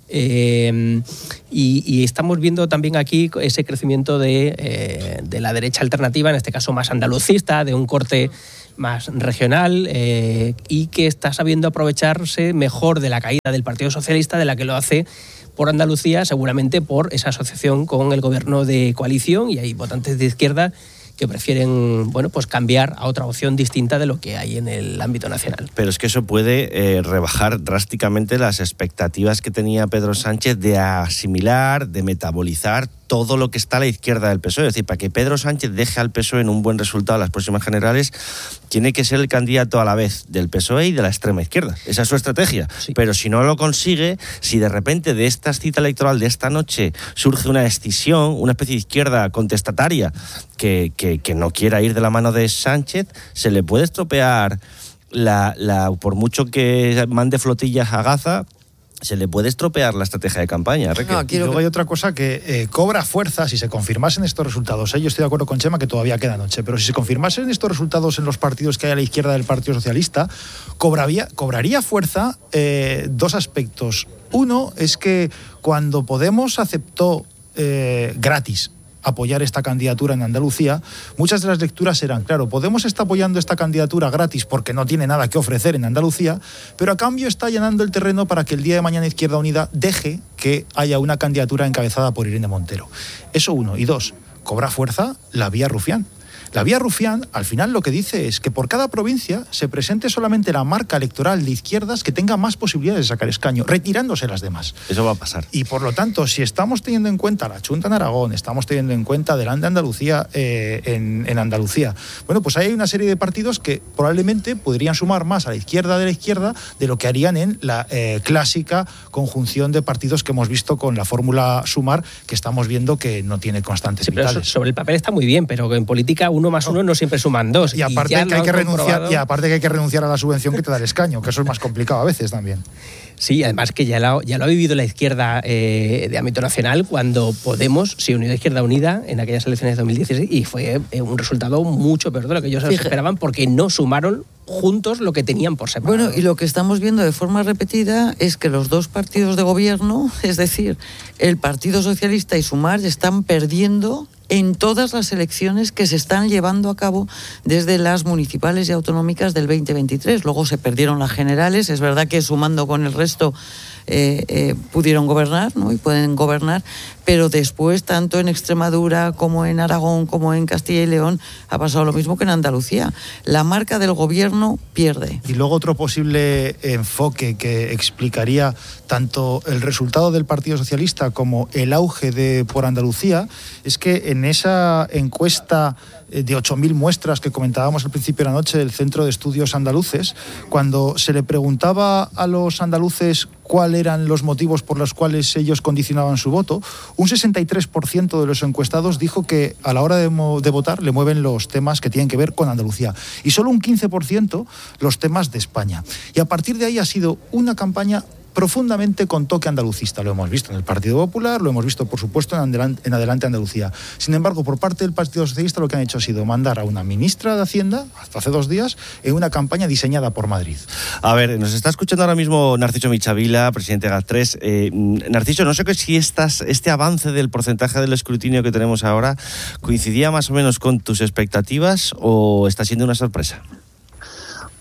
Eh, y, y estamos viendo también aquí ese crecimiento de, eh, de la derecha alternativa, en este caso más andalucista, de un corte más regional, eh, y que está sabiendo aprovecharse mejor de la caída del Partido Socialista de la que lo hace por Andalucía, seguramente por esa asociación con el gobierno de coalición, y hay votantes de izquierda que prefieren, bueno, pues cambiar a otra opción distinta de lo que hay en el ámbito nacional. Pero es que eso puede eh, rebajar drásticamente las expectativas que tenía Pedro Sánchez de asimilar, de metabolizar todo lo que está a la izquierda del P S O E. Es decir, para que Pedro Sánchez deje al P S O E en un buen resultado en las próximas generales, tiene que ser el candidato a la vez del P S O E y de la extrema izquierda. Esa es su estrategia. Sí. Pero si no lo consigue, si de repente de esta cita electoral de esta noche surge una escisión, una especie de izquierda contestataria que, que, que no quiera ir de la mano de Sánchez, se le puede estropear, la, la, por mucho que mande flotillas a Gaza, se le puede estropear la estrategia de campaña. No, y luego que... hay otra cosa que eh, cobra fuerza si se confirmasen estos resultados. ¿eh? Yo estoy de acuerdo con Chema que todavía queda noche, pero si se confirmasen estos resultados en los partidos que hay a la izquierda del Partido Socialista, cobraría, cobraría fuerza eh, dos aspectos. Uno es que cuando Podemos aceptó eh, gratis apoyar esta candidatura en Andalucía, muchas de las lecturas eran, claro, Podemos está apoyando esta candidatura gratis porque no tiene nada que ofrecer en Andalucía, pero a cambio está allanando el terreno para que el día de mañana Izquierda Unida deje que haya una candidatura encabezada por Irene Montero. Eso uno. Y dos, cobra fuerza la vía Rufián. La vía Rufián, al final, lo que dice es que por cada provincia se presente solamente la marca electoral de izquierdas que tenga más posibilidades de sacar escaño, retirándose las demás. Eso va a pasar. Y por lo tanto, si estamos teniendo en cuenta la Chunta en Aragón, estamos teniendo en cuenta Delante de Andalucía eh, en, en Andalucía, bueno, pues hay una serie de partidos que probablemente podrían sumar más a la izquierda de la izquierda de lo que harían en la eh, clásica conjunción de partidos que hemos visto con la fórmula Sumar, que estamos viendo que no tiene constantes sí, vitales. Pero sobre el papel está muy bien, pero en política uno más uno no siempre suman dos. Y aparte, y que hay que renunciar, y aparte que hay que renunciar a la subvención que te da el escaño, que eso es más complicado a veces también. Sí, además que ya lo, ya lo ha vivido la izquierda eh, de ámbito nacional cuando Podemos se unió a Izquierda Unida en aquellas elecciones de dos mil dieciséis y fue eh, un resultado mucho peor de lo que ellos Fíjate. esperaban porque no sumaron juntos lo que tenían por separado. Bueno, y lo que estamos viendo de forma repetida es que los dos partidos de gobierno, es decir, el Partido Socialista y Sumar, están perdiendo en todas las elecciones que se están llevando a cabo desde las municipales y autonómicas del veinte veintitrés. Luego se perdieron las generales, es verdad que sumando con el resto eh, eh, pudieron gobernar, ¿no? Y pueden gobernar, pero después, tanto en Extremadura como en Aragón, como en Castilla y León, ha pasado lo mismo que en Andalucía. La marca del gobierno pierde. Y luego otro posible enfoque que explicaría tanto el resultado del Partido Socialista como el auge de por Andalucía es que en esa encuesta de ocho mil muestras que comentábamos al principio de la noche del Centro de Estudios Andaluces, cuando se le preguntaba a los andaluces cuáles eran los motivos por los cuales ellos condicionaban su voto, un sesenta y tres por ciento de los encuestados dijo que a la hora de, de votar le mueven los temas que tienen que ver con Andalucía y solo un quince por ciento los temas de España. Y a partir de ahí ha sido una campaña profundamente con toque andalucista. Lo hemos visto en el Partido Popular, lo hemos visto, por supuesto, en Adelante, en Adelante Andalucía. Sin embargo, por parte del Partido Socialista lo que han hecho ha sido mandar a una ministra de Hacienda, hasta hace dos días, en una campaña diseñada por Madrid. A ver, nos está escuchando ahora mismo Narciso Michavila, presidente de GAT tres. Eh, Narciso, no sé si estas, este avance del porcentaje del escrutinio que tenemos ahora coincidía más o menos con tus expectativas o está siendo una sorpresa.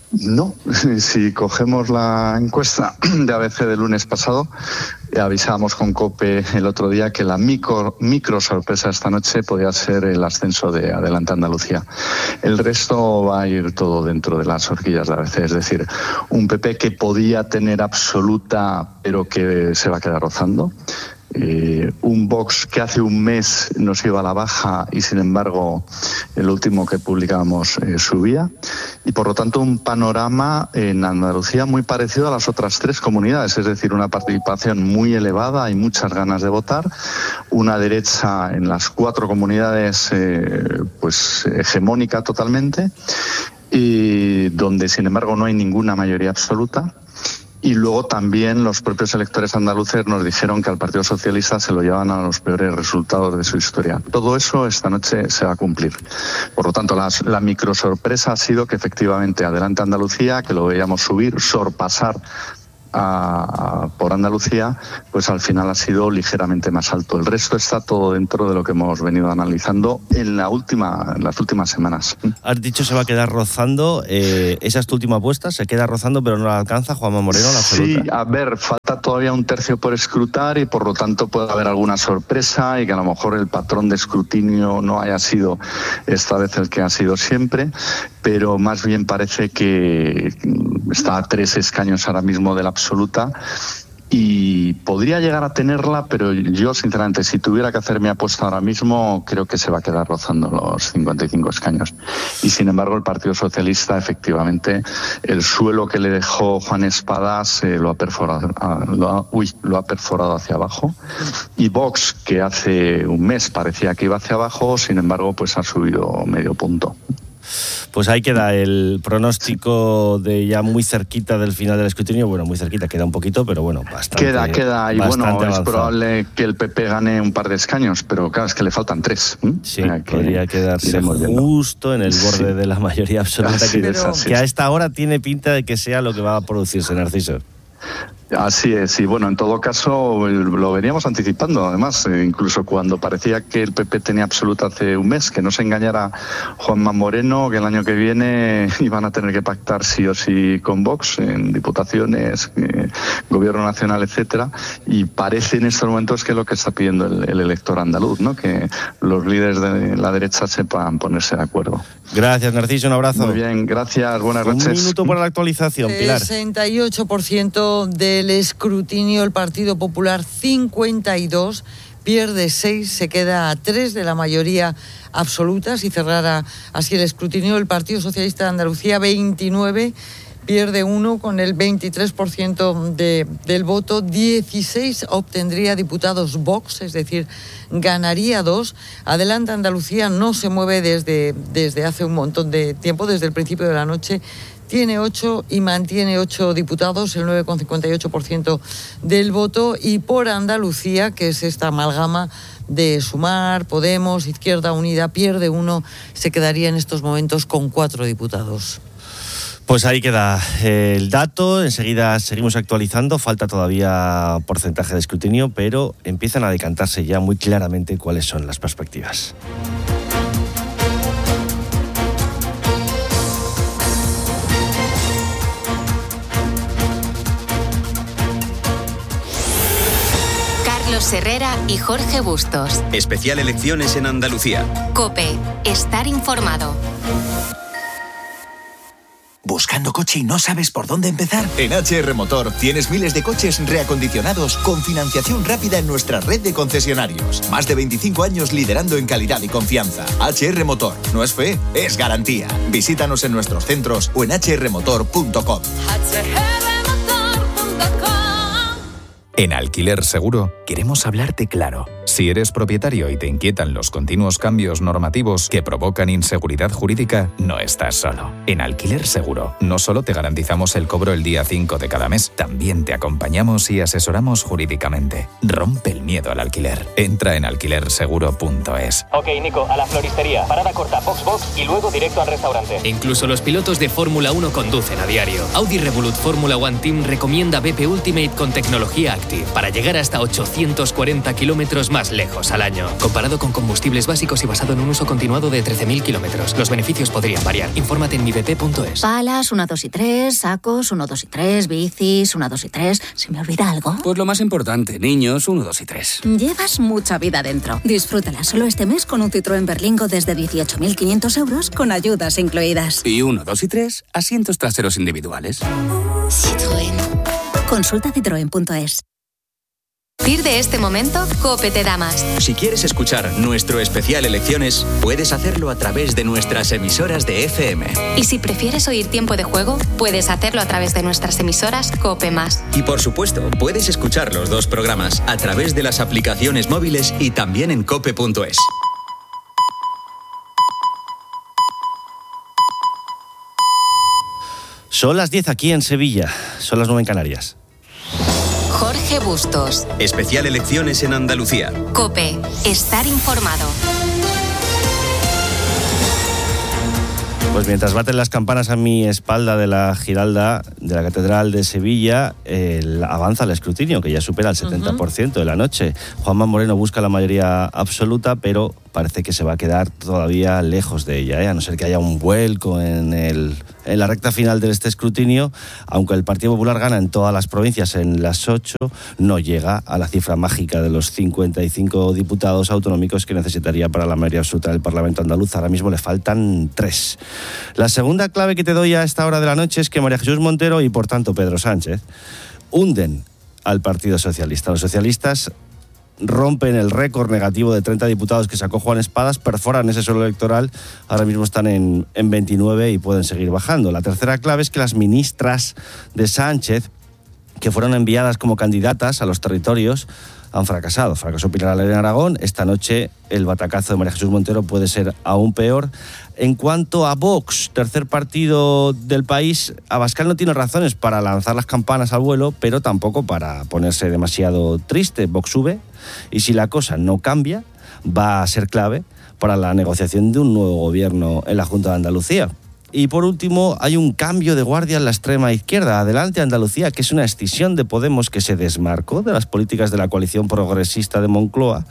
No, si cogemos la encuesta de A B C del lunes pasado, avisábamos con COPE el otro día que la micro, micro sorpresa esta noche podía ser el ascenso de Adelante Andalucía. El resto va a ir todo dentro de las horquillas de A B C, es decir, un P P que podía tener absoluta pero que se va a quedar rozando. Eh, un Vox que hace un mes nos iba a la baja y sin embargo el último que publicábamos eh, subía, y por lo tanto un panorama en Andalucía muy parecido a las otras tres comunidades, es decir, una participación muy elevada y muchas ganas de votar, una derecha en las cuatro comunidades eh, pues hegemónica totalmente, y donde sin embargo no hay ninguna mayoría absoluta. Y luego también los propios electores andaluces nos dijeron que al Partido Socialista se lo llevan a los peores resultados de su historia. Todo eso esta noche se va a cumplir. Por lo tanto, la, la micro sorpresa ha sido que efectivamente Adelante Andalucía, que lo veíamos subir, sorpasar A, a, por Andalucía, pues al final ha sido ligeramente más alto. El resto está todo dentro de lo que hemos venido analizando en la última, en las últimas semanas. Has dicho se va a quedar rozando. Eh, ¿Esa es tu última apuesta? ¿Se queda rozando pero no la alcanza Juanma Moreno, la absoluta? Sí, a ver, falta todavía un tercio por escrutar y por lo tanto puede haber alguna sorpresa y que a lo mejor el patrón de escrutinio no haya sido esta vez el que ha sido siempre, pero más bien parece que está a tres escaños ahora mismo de la absoluta y podría llegar a tenerla, pero yo sinceramente si tuviera que hacer mi apuesta ahora mismo creo que se va a quedar rozando los cincuenta y cinco escaños. Y sin embargo el Partido Socialista efectivamente el suelo que le dejó Juan Espadas eh, lo ha perforado, lo ha, uy, lo ha perforado hacia abajo, y Vox, que hace un mes parecía que iba hacia abajo, sin embargo pues ha subido medio punto. Pues ahí queda el pronóstico de ya muy cerquita del final del escrutinio. Bueno, muy cerquita, queda un poquito, pero bueno, bastante. Queda, queda, y bueno, avanzado. Es probable que el P P gane un par de escaños, pero claro, es que le faltan tres. ¿eh? Sí, que podría quedarse justo en el borde sí. de la mayoría absoluta, así que, es, así que a es. esta hora tiene pinta de que sea lo que va a producirse, Narciso. Así es, y bueno, en todo caso lo veníamos anticipando, además, eh, incluso cuando parecía que el P P tenía absoluta hace un mes, que no se engañara Juanma Moreno, que el año que viene iban a tener que pactar sí o sí con Vox en diputaciones, eh, gobierno nacional, etcétera, y parece en estos momentos que es lo que está pidiendo el, el elector andaluz, ¿no? Que los líderes de la derecha sepan ponerse de acuerdo. Gracias, Narciso, un abrazo. Muy bien, gracias, buenas noches. Un minuto para la actualización, Pilar. sesenta y ocho por ciento del escrutinio, el Partido Popular cincuenta y dos, pierde seis, se queda a tres de la mayoría absoluta. Si cerrara así el escrutinio, el Partido Socialista de Andalucía veintinueve, pierde uno con el veintitrés por ciento de, del voto, dieciséis obtendría diputados Vox, es decir, ganaría dos. Adelante Andalucía no se mueve desde, desde hace un montón de tiempo, desde el principio de la noche. Tiene ocho y mantiene ocho diputados, el nueve coma cincuenta y ocho por ciento del voto. Y por Andalucía, que es esta amalgama de Sumar, Podemos, Izquierda Unida, pierde uno, se quedaría en estos momentos con cuatro diputados. Pues ahí queda el dato, enseguida seguimos actualizando, falta todavía porcentaje de escrutinio, pero empiezan a decantarse ya muy claramente cuáles son las perspectivas. Carlos Herrera y Jorge Bustos. Especial Elecciones en Andalucía. COPE, estar informado. ¿Buscando coche y no sabes por dónde empezar? En H R Motor tienes miles de coches reacondicionados con financiación rápida en nuestra red de concesionarios. Más de veinticinco años liderando en calidad y confianza. H R Motor, no es fe, es garantía. Visítanos en nuestros centros o en h r motor punto com. En Alquiler Seguro queremos hablarte claro. Si eres propietario y te inquietan los continuos cambios normativos que provocan inseguridad jurídica, no estás solo. En Alquiler Seguro no solo te garantizamos el cobro el día cinco de cada mes, también te acompañamos y asesoramos jurídicamente. Rompe el miedo al alquiler. Entra en alquiler seguro punto es. Ok, Nico, a la floristería. Parada corta, Box Box y luego directo al restaurante. Incluso los pilotos de Fórmula uno conducen a diario. Audi Revolut Fórmula One Team recomienda B P Ultimate con tecnología Active para llegar hasta ochocientos cuarenta kilómetros más lejos al año. Comparado con combustibles básicos y basado en un uso continuado de trece mil kilómetros. Los beneficios podrían variar. Infórmate en mi b p punto es. Palas, uno, dos y tres, sacos, uno, dos y tres, bicis, uno, dos y tres. ¿Se me olvida algo? Pues lo más importante, niños, uno, dos y tres. Llevas mucha vida dentro. Disfrútala solo este mes con un Citroën Berlingo desde dieciocho mil quinientos euros con ayudas incluidas. Y uno, dos y tres, asientos traseros individuales. Citroën. Consulta citroen punto es. A partir de este momento, COPE te da más. Si quieres escuchar nuestro especial Elecciones, puedes hacerlo a través de nuestras emisoras de F M. Y si prefieres oír Tiempo de Juego, puedes hacerlo a través de nuestras emisoras COPE más. Y por supuesto, puedes escuchar los dos programas a través de las aplicaciones móviles y también en cope punto es. Son las diez aquí en Sevilla, son las nueve en Canarias. Jorge Bustos. Especial Elecciones en Andalucía. COPE. Estar informado. Pues mientras baten las campanas a mi espalda de la Giralda, de la Catedral de Sevilla, el, avanza el escrutinio, que ya supera el setenta por ciento de la noche. Juanma Moreno busca la mayoría absoluta, pero parece que se va a quedar todavía lejos de ella, ¿eh? A no ser que haya un vuelco en, el, en la recta final de este escrutinio. Aunque el Partido Popular gana en todas las provincias, en las ocho, no llega a la cifra mágica de los cincuenta y cinco diputados autonómicos que necesitaría para la mayoría absoluta del Parlamento andaluz. Ahora mismo le faltan tres. La segunda clave que te doy a esta hora de la noche es que María Jesús Montero y, por tanto, Pedro Sánchez hunden al Partido Socialista. Los socialistas rompen el récord negativo de treinta diputados que sacó Juan Espadas, perforan ese suelo electoral, ahora mismo están en, en veintinueve y pueden seguir bajando. La tercera clave es que las ministras de Sánchez, que fueron enviadas como candidatas a los territorios, han fracasado. Fracasó Pilar Alegría en Aragón. Esta noche el batacazo de María Jesús Montero puede ser aún peor. En cuanto a Vox, tercer partido del país, Abascal no tiene razones para lanzar las campanas al vuelo, pero tampoco para ponerse demasiado triste. Vox sube y si la cosa no cambia, va a ser clave para la negociación de un nuevo gobierno en la Junta de Andalucía. Y por último, hay un cambio de guardia en la extrema izquierda. Adelante Andalucía, que es una escisión de Podemos que se desmarcó de las políticas de la coalición progresista de Moncloa,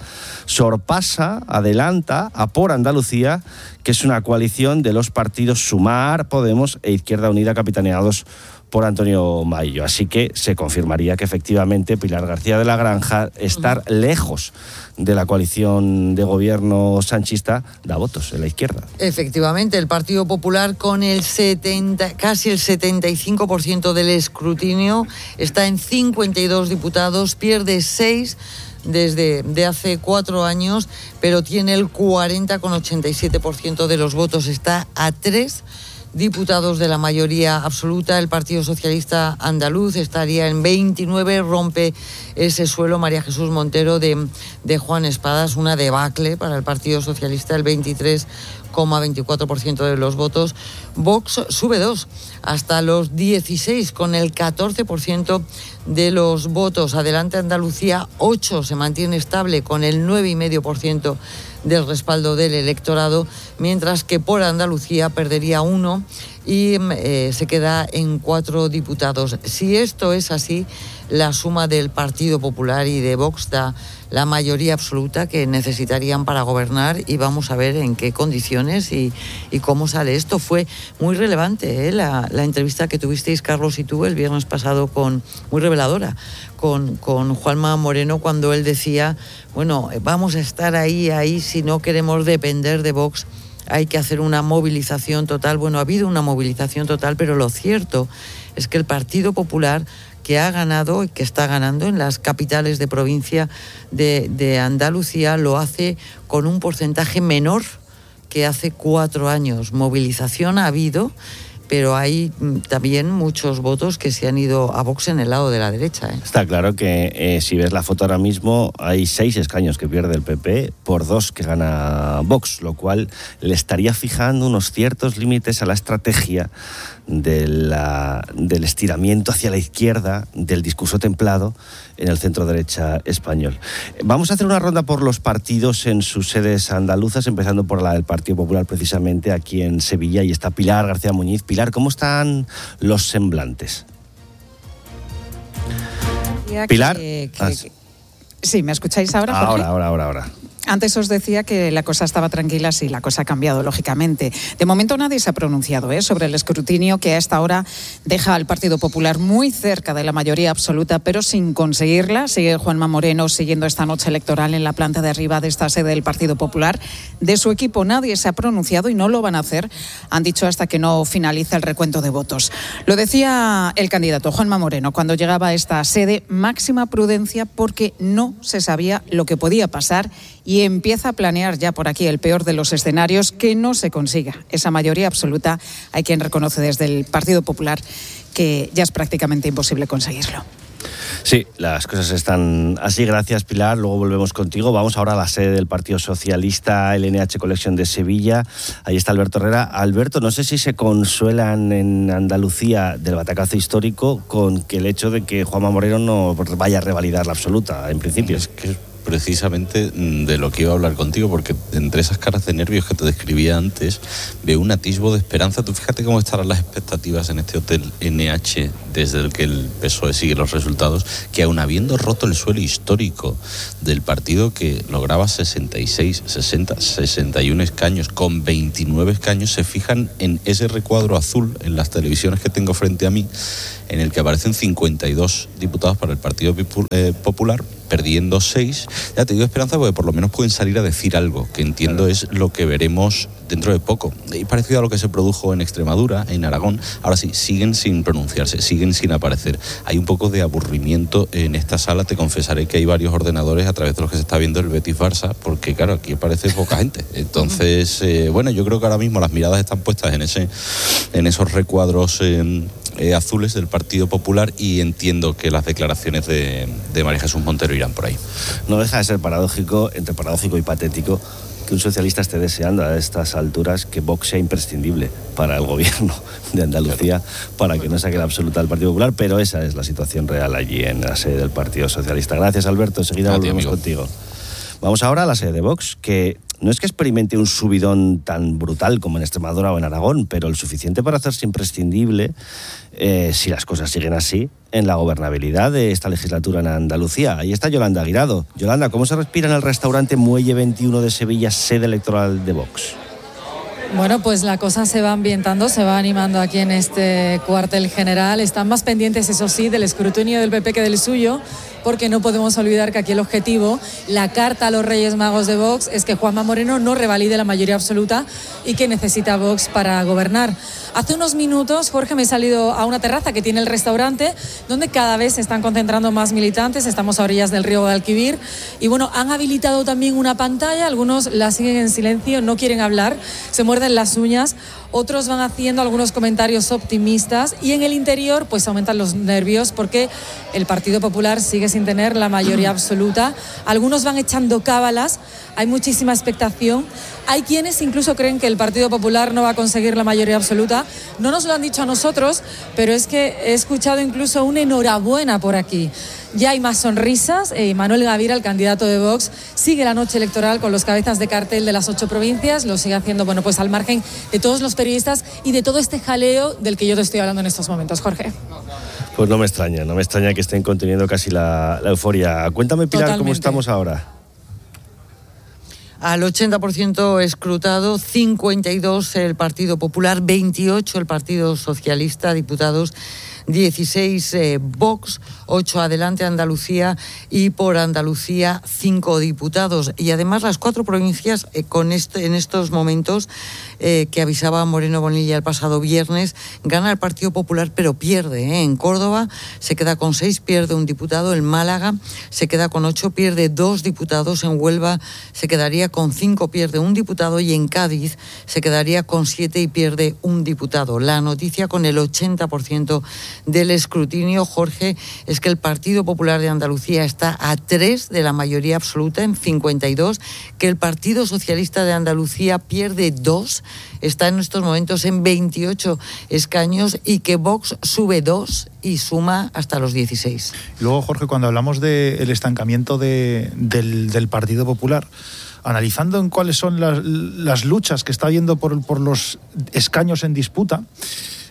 sorpasa, adelanta a Por Andalucía, que es una coalición de los partidos Sumar, Podemos e Izquierda Unida, capitaneados por Antonio Maillo. Así que se confirmaría que efectivamente Pilar García de la Granja, estar lejos de la coalición de gobierno sanchista, da votos en la izquierda. Efectivamente, el Partido Popular con el setenta, casi el setenta y cinco por ciento del escrutinio está en cincuenta y dos diputados, pierde seis desde de hace cuatro años, pero tiene el cuarenta coma ochenta y siete por ciento de los votos, está a tres diputados de la mayoría absoluta. El Partido Socialista Andaluz estaría en veintinueve, rompe ese suelo María Jesús Montero de, de Juan Espadas, una debacle para el Partido Socialista, el veintitrés coma veinticuatro por ciento de los votos. Vox sube dos, hasta los dieciséis, con el catorce por ciento de los votos. Adelante Andalucía, ocho, se mantiene estable con el nueve coma cinco por ciento del respaldo del electorado, mientras que Por Andalucía perdería uno y eh, se queda en cuatro diputados. Si esto es así, la suma del Partido Popular y de Vox da la mayoría absoluta que necesitarían para gobernar, y vamos a ver en qué condiciones y, y cómo sale esto. Fue muy relevante, ¿eh? la, la entrevista que tuvisteis, Carlos y tú, el viernes pasado, con muy reveladora, con, con Juanma Moreno, cuando él decía, bueno, vamos a estar ahí, ahí, si no queremos depender de Vox, hay que hacer una movilización total. Bueno, ha habido una movilización total, pero lo cierto es que el Partido Popular, que ha ganado y que está ganando en las capitales de provincia de, de Andalucía, lo hace con un porcentaje menor que hace cuatro años. Movilización ha habido, pero hay también muchos votos que se han ido a Vox en el lado de la derecha, ¿eh? Está claro que eh, si ves la foto ahora mismo, hay seis escaños que pierde el P P por dos que gana Vox, lo cual le estaría fijando unos ciertos límites a la estrategia de la, del estiramiento hacia la izquierda, del discurso templado en el centro derecha español. Vamos a hacer una ronda por los partidos en sus sedes andaluzas, empezando por la del Partido Popular, precisamente aquí en Sevilla, y está Pilar García Muñiz. Pilar, ¿cómo están los semblantes? Pilar. Que, que, que, sí, ¿me escucháis ahora, Jorge? Ahora, ahora, ahora, ahora. Antes os decía que la cosa estaba tranquila, sí, la cosa ha cambiado, lógicamente. De momento nadie se ha pronunciado ¿eh? sobre el escrutinio que a esta hora deja al Partido Popular muy cerca de la mayoría absoluta, pero sin conseguirla. Sigue Juanma Moreno siguiendo esta noche electoral en la planta de arriba de esta sede del Partido Popular. De su equipo nadie se ha pronunciado y no lo van a hacer, han dicho, hasta que no finalice el recuento de votos. Lo decía el candidato Juanma Moreno cuando llegaba a esta sede: máxima prudencia porque no se sabía lo que podía pasar, y empieza a planear ya por aquí el peor de los escenarios, que no se consiga esa mayoría absoluta. Hay quien reconoce desde el Partido Popular que ya es prácticamente imposible conseguirlo. Sí, las cosas están así. Gracias, Pilar. Luego volvemos contigo. Vamos ahora a la sede del Partido Socialista, el N H Collection de Sevilla. Ahí está Alberto Herrera. Alberto, no sé si se consuelan en Andalucía del batacazo histórico con que el hecho de que Juanma Moreno no vaya a revalidar la absoluta, en principio. Es que precisamente de lo que iba a hablar contigo, porque entre esas caras de nervios que te describía antes, veo un atisbo de esperanza. Tú fíjate cómo estarán las expectativas en este hotel N H desde el que el P S O E sigue los resultados, que aun habiendo roto el suelo histórico del partido, que lograba sesenta y seis, sesenta, sesenta y uno escaños con veintinueve escaños, se fijan en ese recuadro azul en las televisiones que tengo frente a mí, en el que aparecen cincuenta y dos diputados para el Partido Popular, perdiendo seis. Ya te digo esperanza porque por lo menos pueden salir a decir algo, que entiendo es lo que veremos dentro de poco. Y parecido a lo que se produjo en Extremadura, en Aragón, ahora sí, siguen sin pronunciarse, siguen sin aparecer. Hay un poco de aburrimiento en esta sala. Te confesaré que hay varios ordenadores a través de los que se está viendo el Betis-Barça, porque claro, aquí aparece poca gente. Entonces, eh, bueno, yo creo que ahora mismo las miradas están puestas en, ese, en esos recuadros eh, eh, azules del Partido Popular, y entiendo que las declaraciones de, de María Jesús Montero irán por ahí. No deja de ser paradójico, entre paradójico y patético, que un socialista esté deseando a estas alturas que Vox sea imprescindible para el gobierno de Andalucía, para que no saque la absoluta del Partido Popular, pero esa es la situación real allí en la sede del Partido Socialista. Gracias, Alberto. Enseguida volvemos contigo. Vamos ahora a la sede de Vox, que no es que experimente un subidón tan brutal como en Extremadura o en Aragón, pero el suficiente para hacerse imprescindible, eh, si las cosas siguen así, en la gobernabilidad de esta legislatura en Andalucía. Ahí está Yolanda Guirado. Yolanda, ¿cómo se respira en el restaurante Muelle veintiuno de Sevilla, sede electoral de Vox? Bueno, pues la cosa se va ambientando, se va animando aquí en este cuartel general. Están más pendientes, eso sí, del escrutinio del P P que del suyo, porque no podemos olvidar que aquí el objetivo, la carta a los Reyes Magos de Vox, es que Juanma Moreno no revalide la mayoría absoluta y que necesita Vox para gobernar. Hace unos minutos, Jorge, me he salido a una terraza que tiene el restaurante, donde cada vez se están concentrando más militantes. Estamos a orillas del río Guadalquivir y bueno, han habilitado también una pantalla. Algunos la siguen en silencio, no quieren hablar, se muerden las uñas. Otros van haciendo algunos comentarios optimistas y en el interior pues aumentan los nervios porque el Partido Popular sigue sin tener la mayoría absoluta. Algunos van echando cábalas, hay muchísima expectación. Hay quienes incluso creen que el Partido Popular no va a conseguir la mayoría absoluta. No nos lo han dicho a nosotros, pero es que he escuchado incluso una enhorabuena por aquí. Ya hay más sonrisas. Eh, Manuel Gavira, el candidato de Vox, sigue la noche electoral con los cabezas de cartel de las ocho provincias. Lo sigue haciendo, bueno, pues al margen de todos los periodistas y de todo este jaleo del que yo te estoy hablando en estos momentos, Jorge. Pues no me extraña, no me extraña que estén conteniendo casi la, la euforia. Cuéntame, Pilar, Totalmente. ¿Cómo estamos ahora? Al ochenta por ciento escrutado, cincuenta y dos el Partido Popular, veintiocho el Partido Socialista, diputados dieciséis eh, Vox, ocho Adelante Andalucía y por Andalucía cinco diputados. Y además las cuatro provincias eh, con este, en estos momentos eh, que avisaba Moreno Bonilla el pasado viernes, gana el Partido Popular pero pierde. ¿eh? En Córdoba se queda con seis, pierde un diputado. En Málaga se queda con ocho, pierde dos diputados. En Huelva se quedaría con cinco, pierde un diputado. Y en Cádiz se quedaría con siete y pierde un diputado. La noticia con el ochenta por ciento del escrutinio, Jorge, es que el Partido Popular de Andalucía está a tres de la mayoría absoluta, en cincuenta y dos, que el Partido Socialista de Andalucía pierde dos, está en estos momentos en veintiocho escaños, y que Vox sube dos y suma hasta los dieciséis. Luego, Jorge, cuando hablamos del estancamiento de, del, del Partido Popular, analizando en cuáles son las, las luchas que está habiendo por, por los escaños en disputa,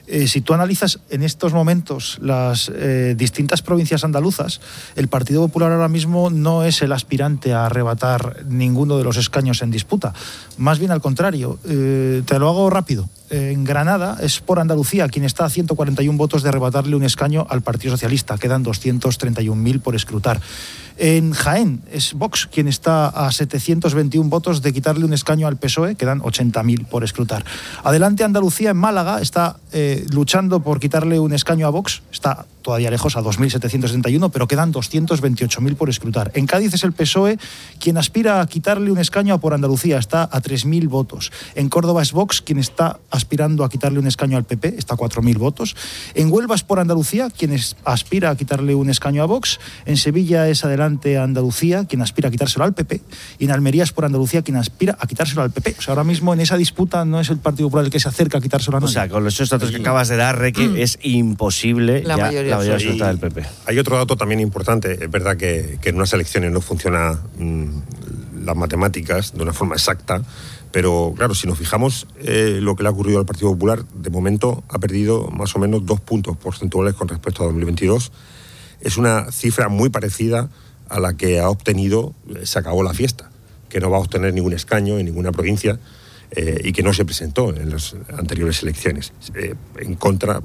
Eh, si tú analizas en estos momentos las eh, distintas provincias andaluzas, el Partido Popular ahora mismo no es el aspirante a arrebatar ninguno de los escaños en disputa. Más bien al contrario. Eh, te lo hago rápido. En Granada es por Andalucía quien está a ciento cuarenta y uno votos de arrebatarle un escaño al Partido Socialista. Quedan doscientos treinta y un mil por escrutar. En Jaén es Vox quien está a setecientos veintiuno votos de quitarle un escaño al P S O E, quedan ochenta mil por escrutar. Adelante Andalucía, en Málaga, está eh, luchando por quitarle un escaño a Vox, está todavía lejos, a dos mil setecientos setenta y uno, pero quedan doscientos veintiocho mil por escrutar. En Cádiz es el P S O E quien aspira a quitarle un escaño a Por Andalucía, está a tres mil votos. En Córdoba es Vox quien está aspirando a quitarle un escaño al P P, está a cuatro mil votos. En Huelva es Por Andalucía quien es, aspira a quitarle un escaño a Vox. En Sevilla es Adelante Andalucía quien aspira a quitárselo al P P. Y en Almería es Por Andalucía quien aspira a quitárselo al P P. O sea, ahora mismo en esa disputa no es el Partido Popular el que se acerca a quitárselo a nadie. O sea, con los datos que acabas de dar, Reque, mm. es imposible la ya mayoría, la mayoría absoluta del P P. Hay otro dato también importante. Es verdad que, que en unas elecciones no funciona mmm, las matemáticas de una forma exacta, pero claro, si nos fijamos eh, lo que le ha ocurrido al Partido Popular, de momento ha perdido más o menos dos puntos porcentuales con respecto a dos mil veintidós. Es una cifra muy parecida a la que ha obtenido, se acabó la fiesta, que no va a obtener ningún escaño en ninguna provincia eh, y que no se presentó en las anteriores elecciones. Eh, en contra,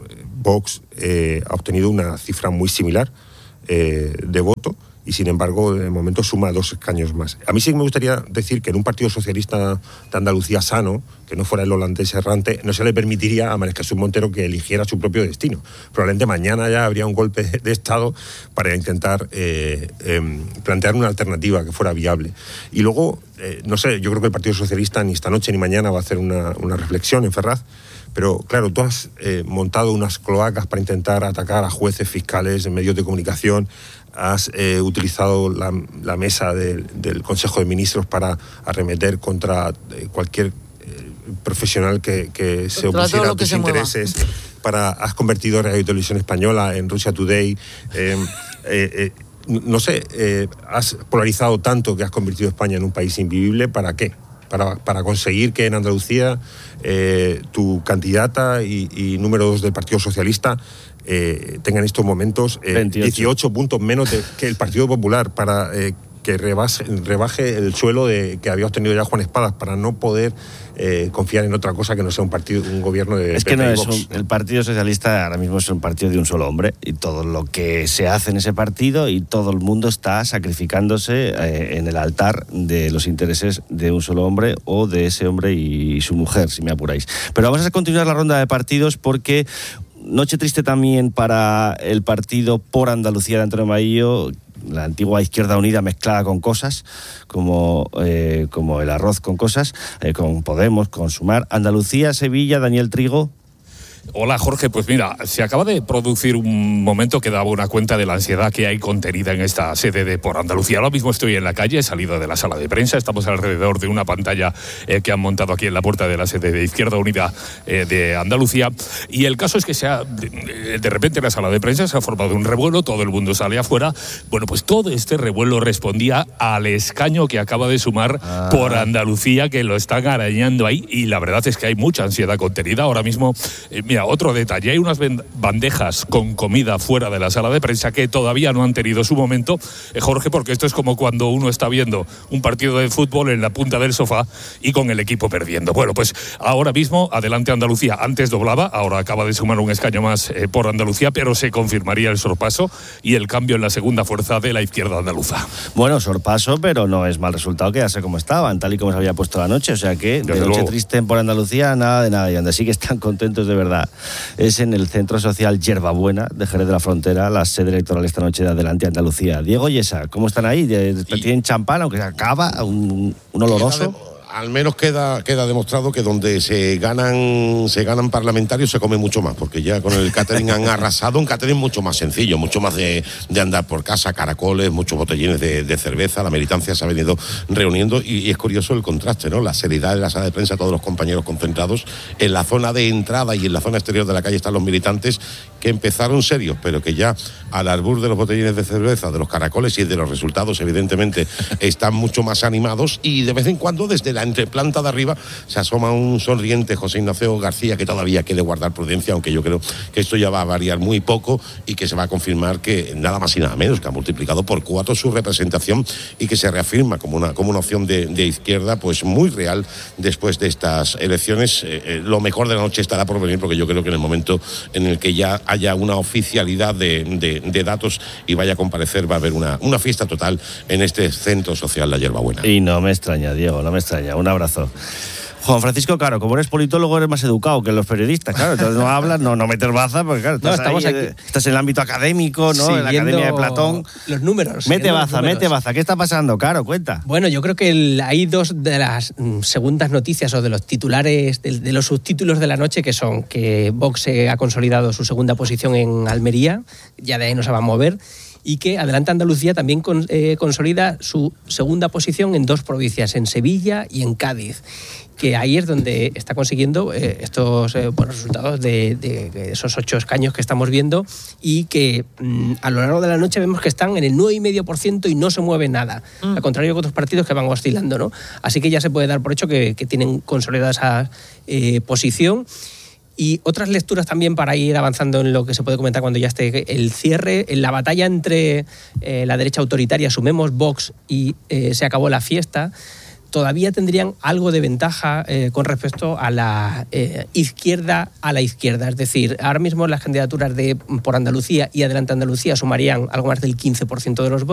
Vox eh, ha obtenido una cifra muy similar eh, de voto y sin embargo de momento suma dos escaños más. A mí sí me gustaría decir que en un partido socialista de Andalucía sano, que no fuera el holandés errante, no se le permitiría a María Jesús Montero que eligiera su propio destino. Probablemente mañana ya habría un golpe de Estado para intentar eh, eh, plantear una alternativa que fuera viable. Y luego, eh, no sé, yo creo que el Partido Socialista ni esta noche ni mañana va a hacer una, una reflexión en Ferraz, pero claro, tú has eh, montado unas cloacas para intentar atacar a jueces, fiscales, medios de comunicación, has eh, utilizado la, la mesa de, del Consejo de Ministros para arremeter contra eh, cualquier eh, profesional que, que se opusiera a tus intereses, para, has convertido Radio y Televisión Española en Russia Today, eh, eh, eh, no sé, eh, has polarizado tanto que has convertido a España en un país invivible. ¿Para qué? Para, para conseguir que en Andalucía eh, tu candidata y, y número dos del Partido Socialista eh, tenga en estos momentos eh, dieciocho puntos menos de, que el Partido Popular, para eh, que rebase, rebaje el suelo de, que había obtenido ya Juan Espadas, para no poder eh, confiar en otra cosa que no sea un partido, un gobierno de... Es que no es un, el Partido Socialista ahora mismo es un partido de un solo hombre, y todo lo que se hace en ese partido y todo el mundo está sacrificándose eh, en el altar de los intereses de un solo hombre o de ese hombre y su mujer, si me apuráis. Pero vamos a continuar la ronda de partidos porque noche triste también para el partido Por Andalucía de Antonio Maillo, la antigua Izquierda Unida mezclada con cosas, como, eh, como el arroz con cosas, eh, con Podemos, con Sumar. Andalucía, Sevilla, Daniel Trigo. Hola Jorge, pues mira, se acaba de producir un momento que daba una cuenta de la ansiedad que hay contenida en esta sede de Por Andalucía. Ahora mismo estoy en la calle, he salido de la sala de prensa, estamos alrededor de una pantalla eh, que han montado aquí en la puerta de la sede de Izquierda Unida eh, de Andalucía, y el caso es que se ha, de, de repente en la sala de prensa se ha formado un revuelo, todo el mundo sale afuera. Bueno, pues todo este revuelo respondía al escaño que acaba de sumar ah. Por Andalucía, que lo están arañando ahí, y la verdad es que hay mucha ansiedad contenida ahora mismo. Eh, Mira, otro detalle, hay unas bandejas con comida fuera de la sala de prensa que todavía no han tenido su momento, eh, Jorge, porque esto es como cuando uno está viendo un partido de fútbol en la punta del sofá y con el equipo perdiendo. Bueno, pues ahora mismo, adelante Andalucía, antes doblaba, ahora acaba de sumar un escaño más eh, Por Andalucía, pero se confirmaría el sorpaso y el cambio en la segunda fuerza de la izquierda andaluza. Bueno, sorpaso, pero no es mal resultado quedarse como estaban, tal y como se había puesto la noche, o sea que de noche triste en Por Andalucía, nada de nada, y donde sí que están contentos de verdad es en el Centro Social Yerbabuena de Jerez de la Frontera, la sede electoral esta noche de Adelante Andalucía. Diego Yesa, ¿cómo están ahí? ¿Tienen champán, aunque se acaba, un, un oloroso? Al menos queda, queda demostrado que donde se ganan se ganan parlamentarios se come mucho más, porque ya con el catering han arrasado. Un catering mucho más sencillo, mucho más de, de andar por casa, caracoles, muchos botellines de, de cerveza. La militancia se ha venido reuniendo y, y es curioso el contraste, ¿no? La seriedad de la sala de prensa, todos los compañeros concentrados. En la zona de entrada y en la zona exterior de la calle están los militantes que empezaron serios, pero que ya al albur de los botellines de cerveza, de los caracoles y de los resultados, evidentemente, están mucho más animados, y de vez en cuando desde la entre planta de arriba se asoma un sonriente José Ignacio García, que todavía quiere guardar prudencia, aunque yo creo que esto ya va a variar muy poco y que se va a confirmar que nada más y nada menos que ha multiplicado por cuatro su representación y que se reafirma como una, como una opción de, de izquierda pues muy real después de estas elecciones. Eh, eh, lo mejor de la noche estará por venir, porque yo creo que en el momento en el que ya haya una oficialidad de, de, de datos y vaya a comparecer, va a haber una, una fiesta total en este centro social La Hierbabuena. Y no me extraña, Diego, no me extraña. Un abrazo. Juan Francisco, claro, como eres politólogo eres más educado que los periodistas, claro, entonces no hablas, no, no metes baza, porque claro, estás, no, estamos ahí, aquí. Estás en el ámbito académico, ¿no? Sí, en la Academia de Platón. Los números. Mete baza, números. mete baza. ¿Qué está pasando? Claro, cuenta. Bueno, yo creo que el, hay dos de las mm, segundas noticias o de los titulares, de, de los subtítulos de la noche, que son que Vox ha consolidado su segunda posición en Almería, ya de ahí no se va a mover, y que Adelante Andalucía también con, eh, consolida su segunda posición en dos provincias, en Sevilla y en Cádiz, que ahí es donde está consiguiendo eh, estos eh, buenos resultados de, de, de esos ocho escaños que estamos viendo, y que mm, a lo largo de la noche vemos que están en el nueve coma cinco por ciento y no se mueve nada, mm. al contrario que otros partidos que van oscilando, ¿no? Así que ya se puede dar por hecho que, que tienen consolidada esa eh, posición. Y otras lecturas también para ir avanzando en lo que se puede comentar cuando ya esté el cierre, en la batalla entre eh, la derecha autoritaria, sumemos Vox y eh, se acabó la fiesta, todavía tendrían algo de ventaja eh, con respecto a la eh, izquierda a la izquierda. Es decir, ahora mismo las candidaturas de por Andalucía y Adelante Andalucía sumarían algo más del quince por ciento de los votos.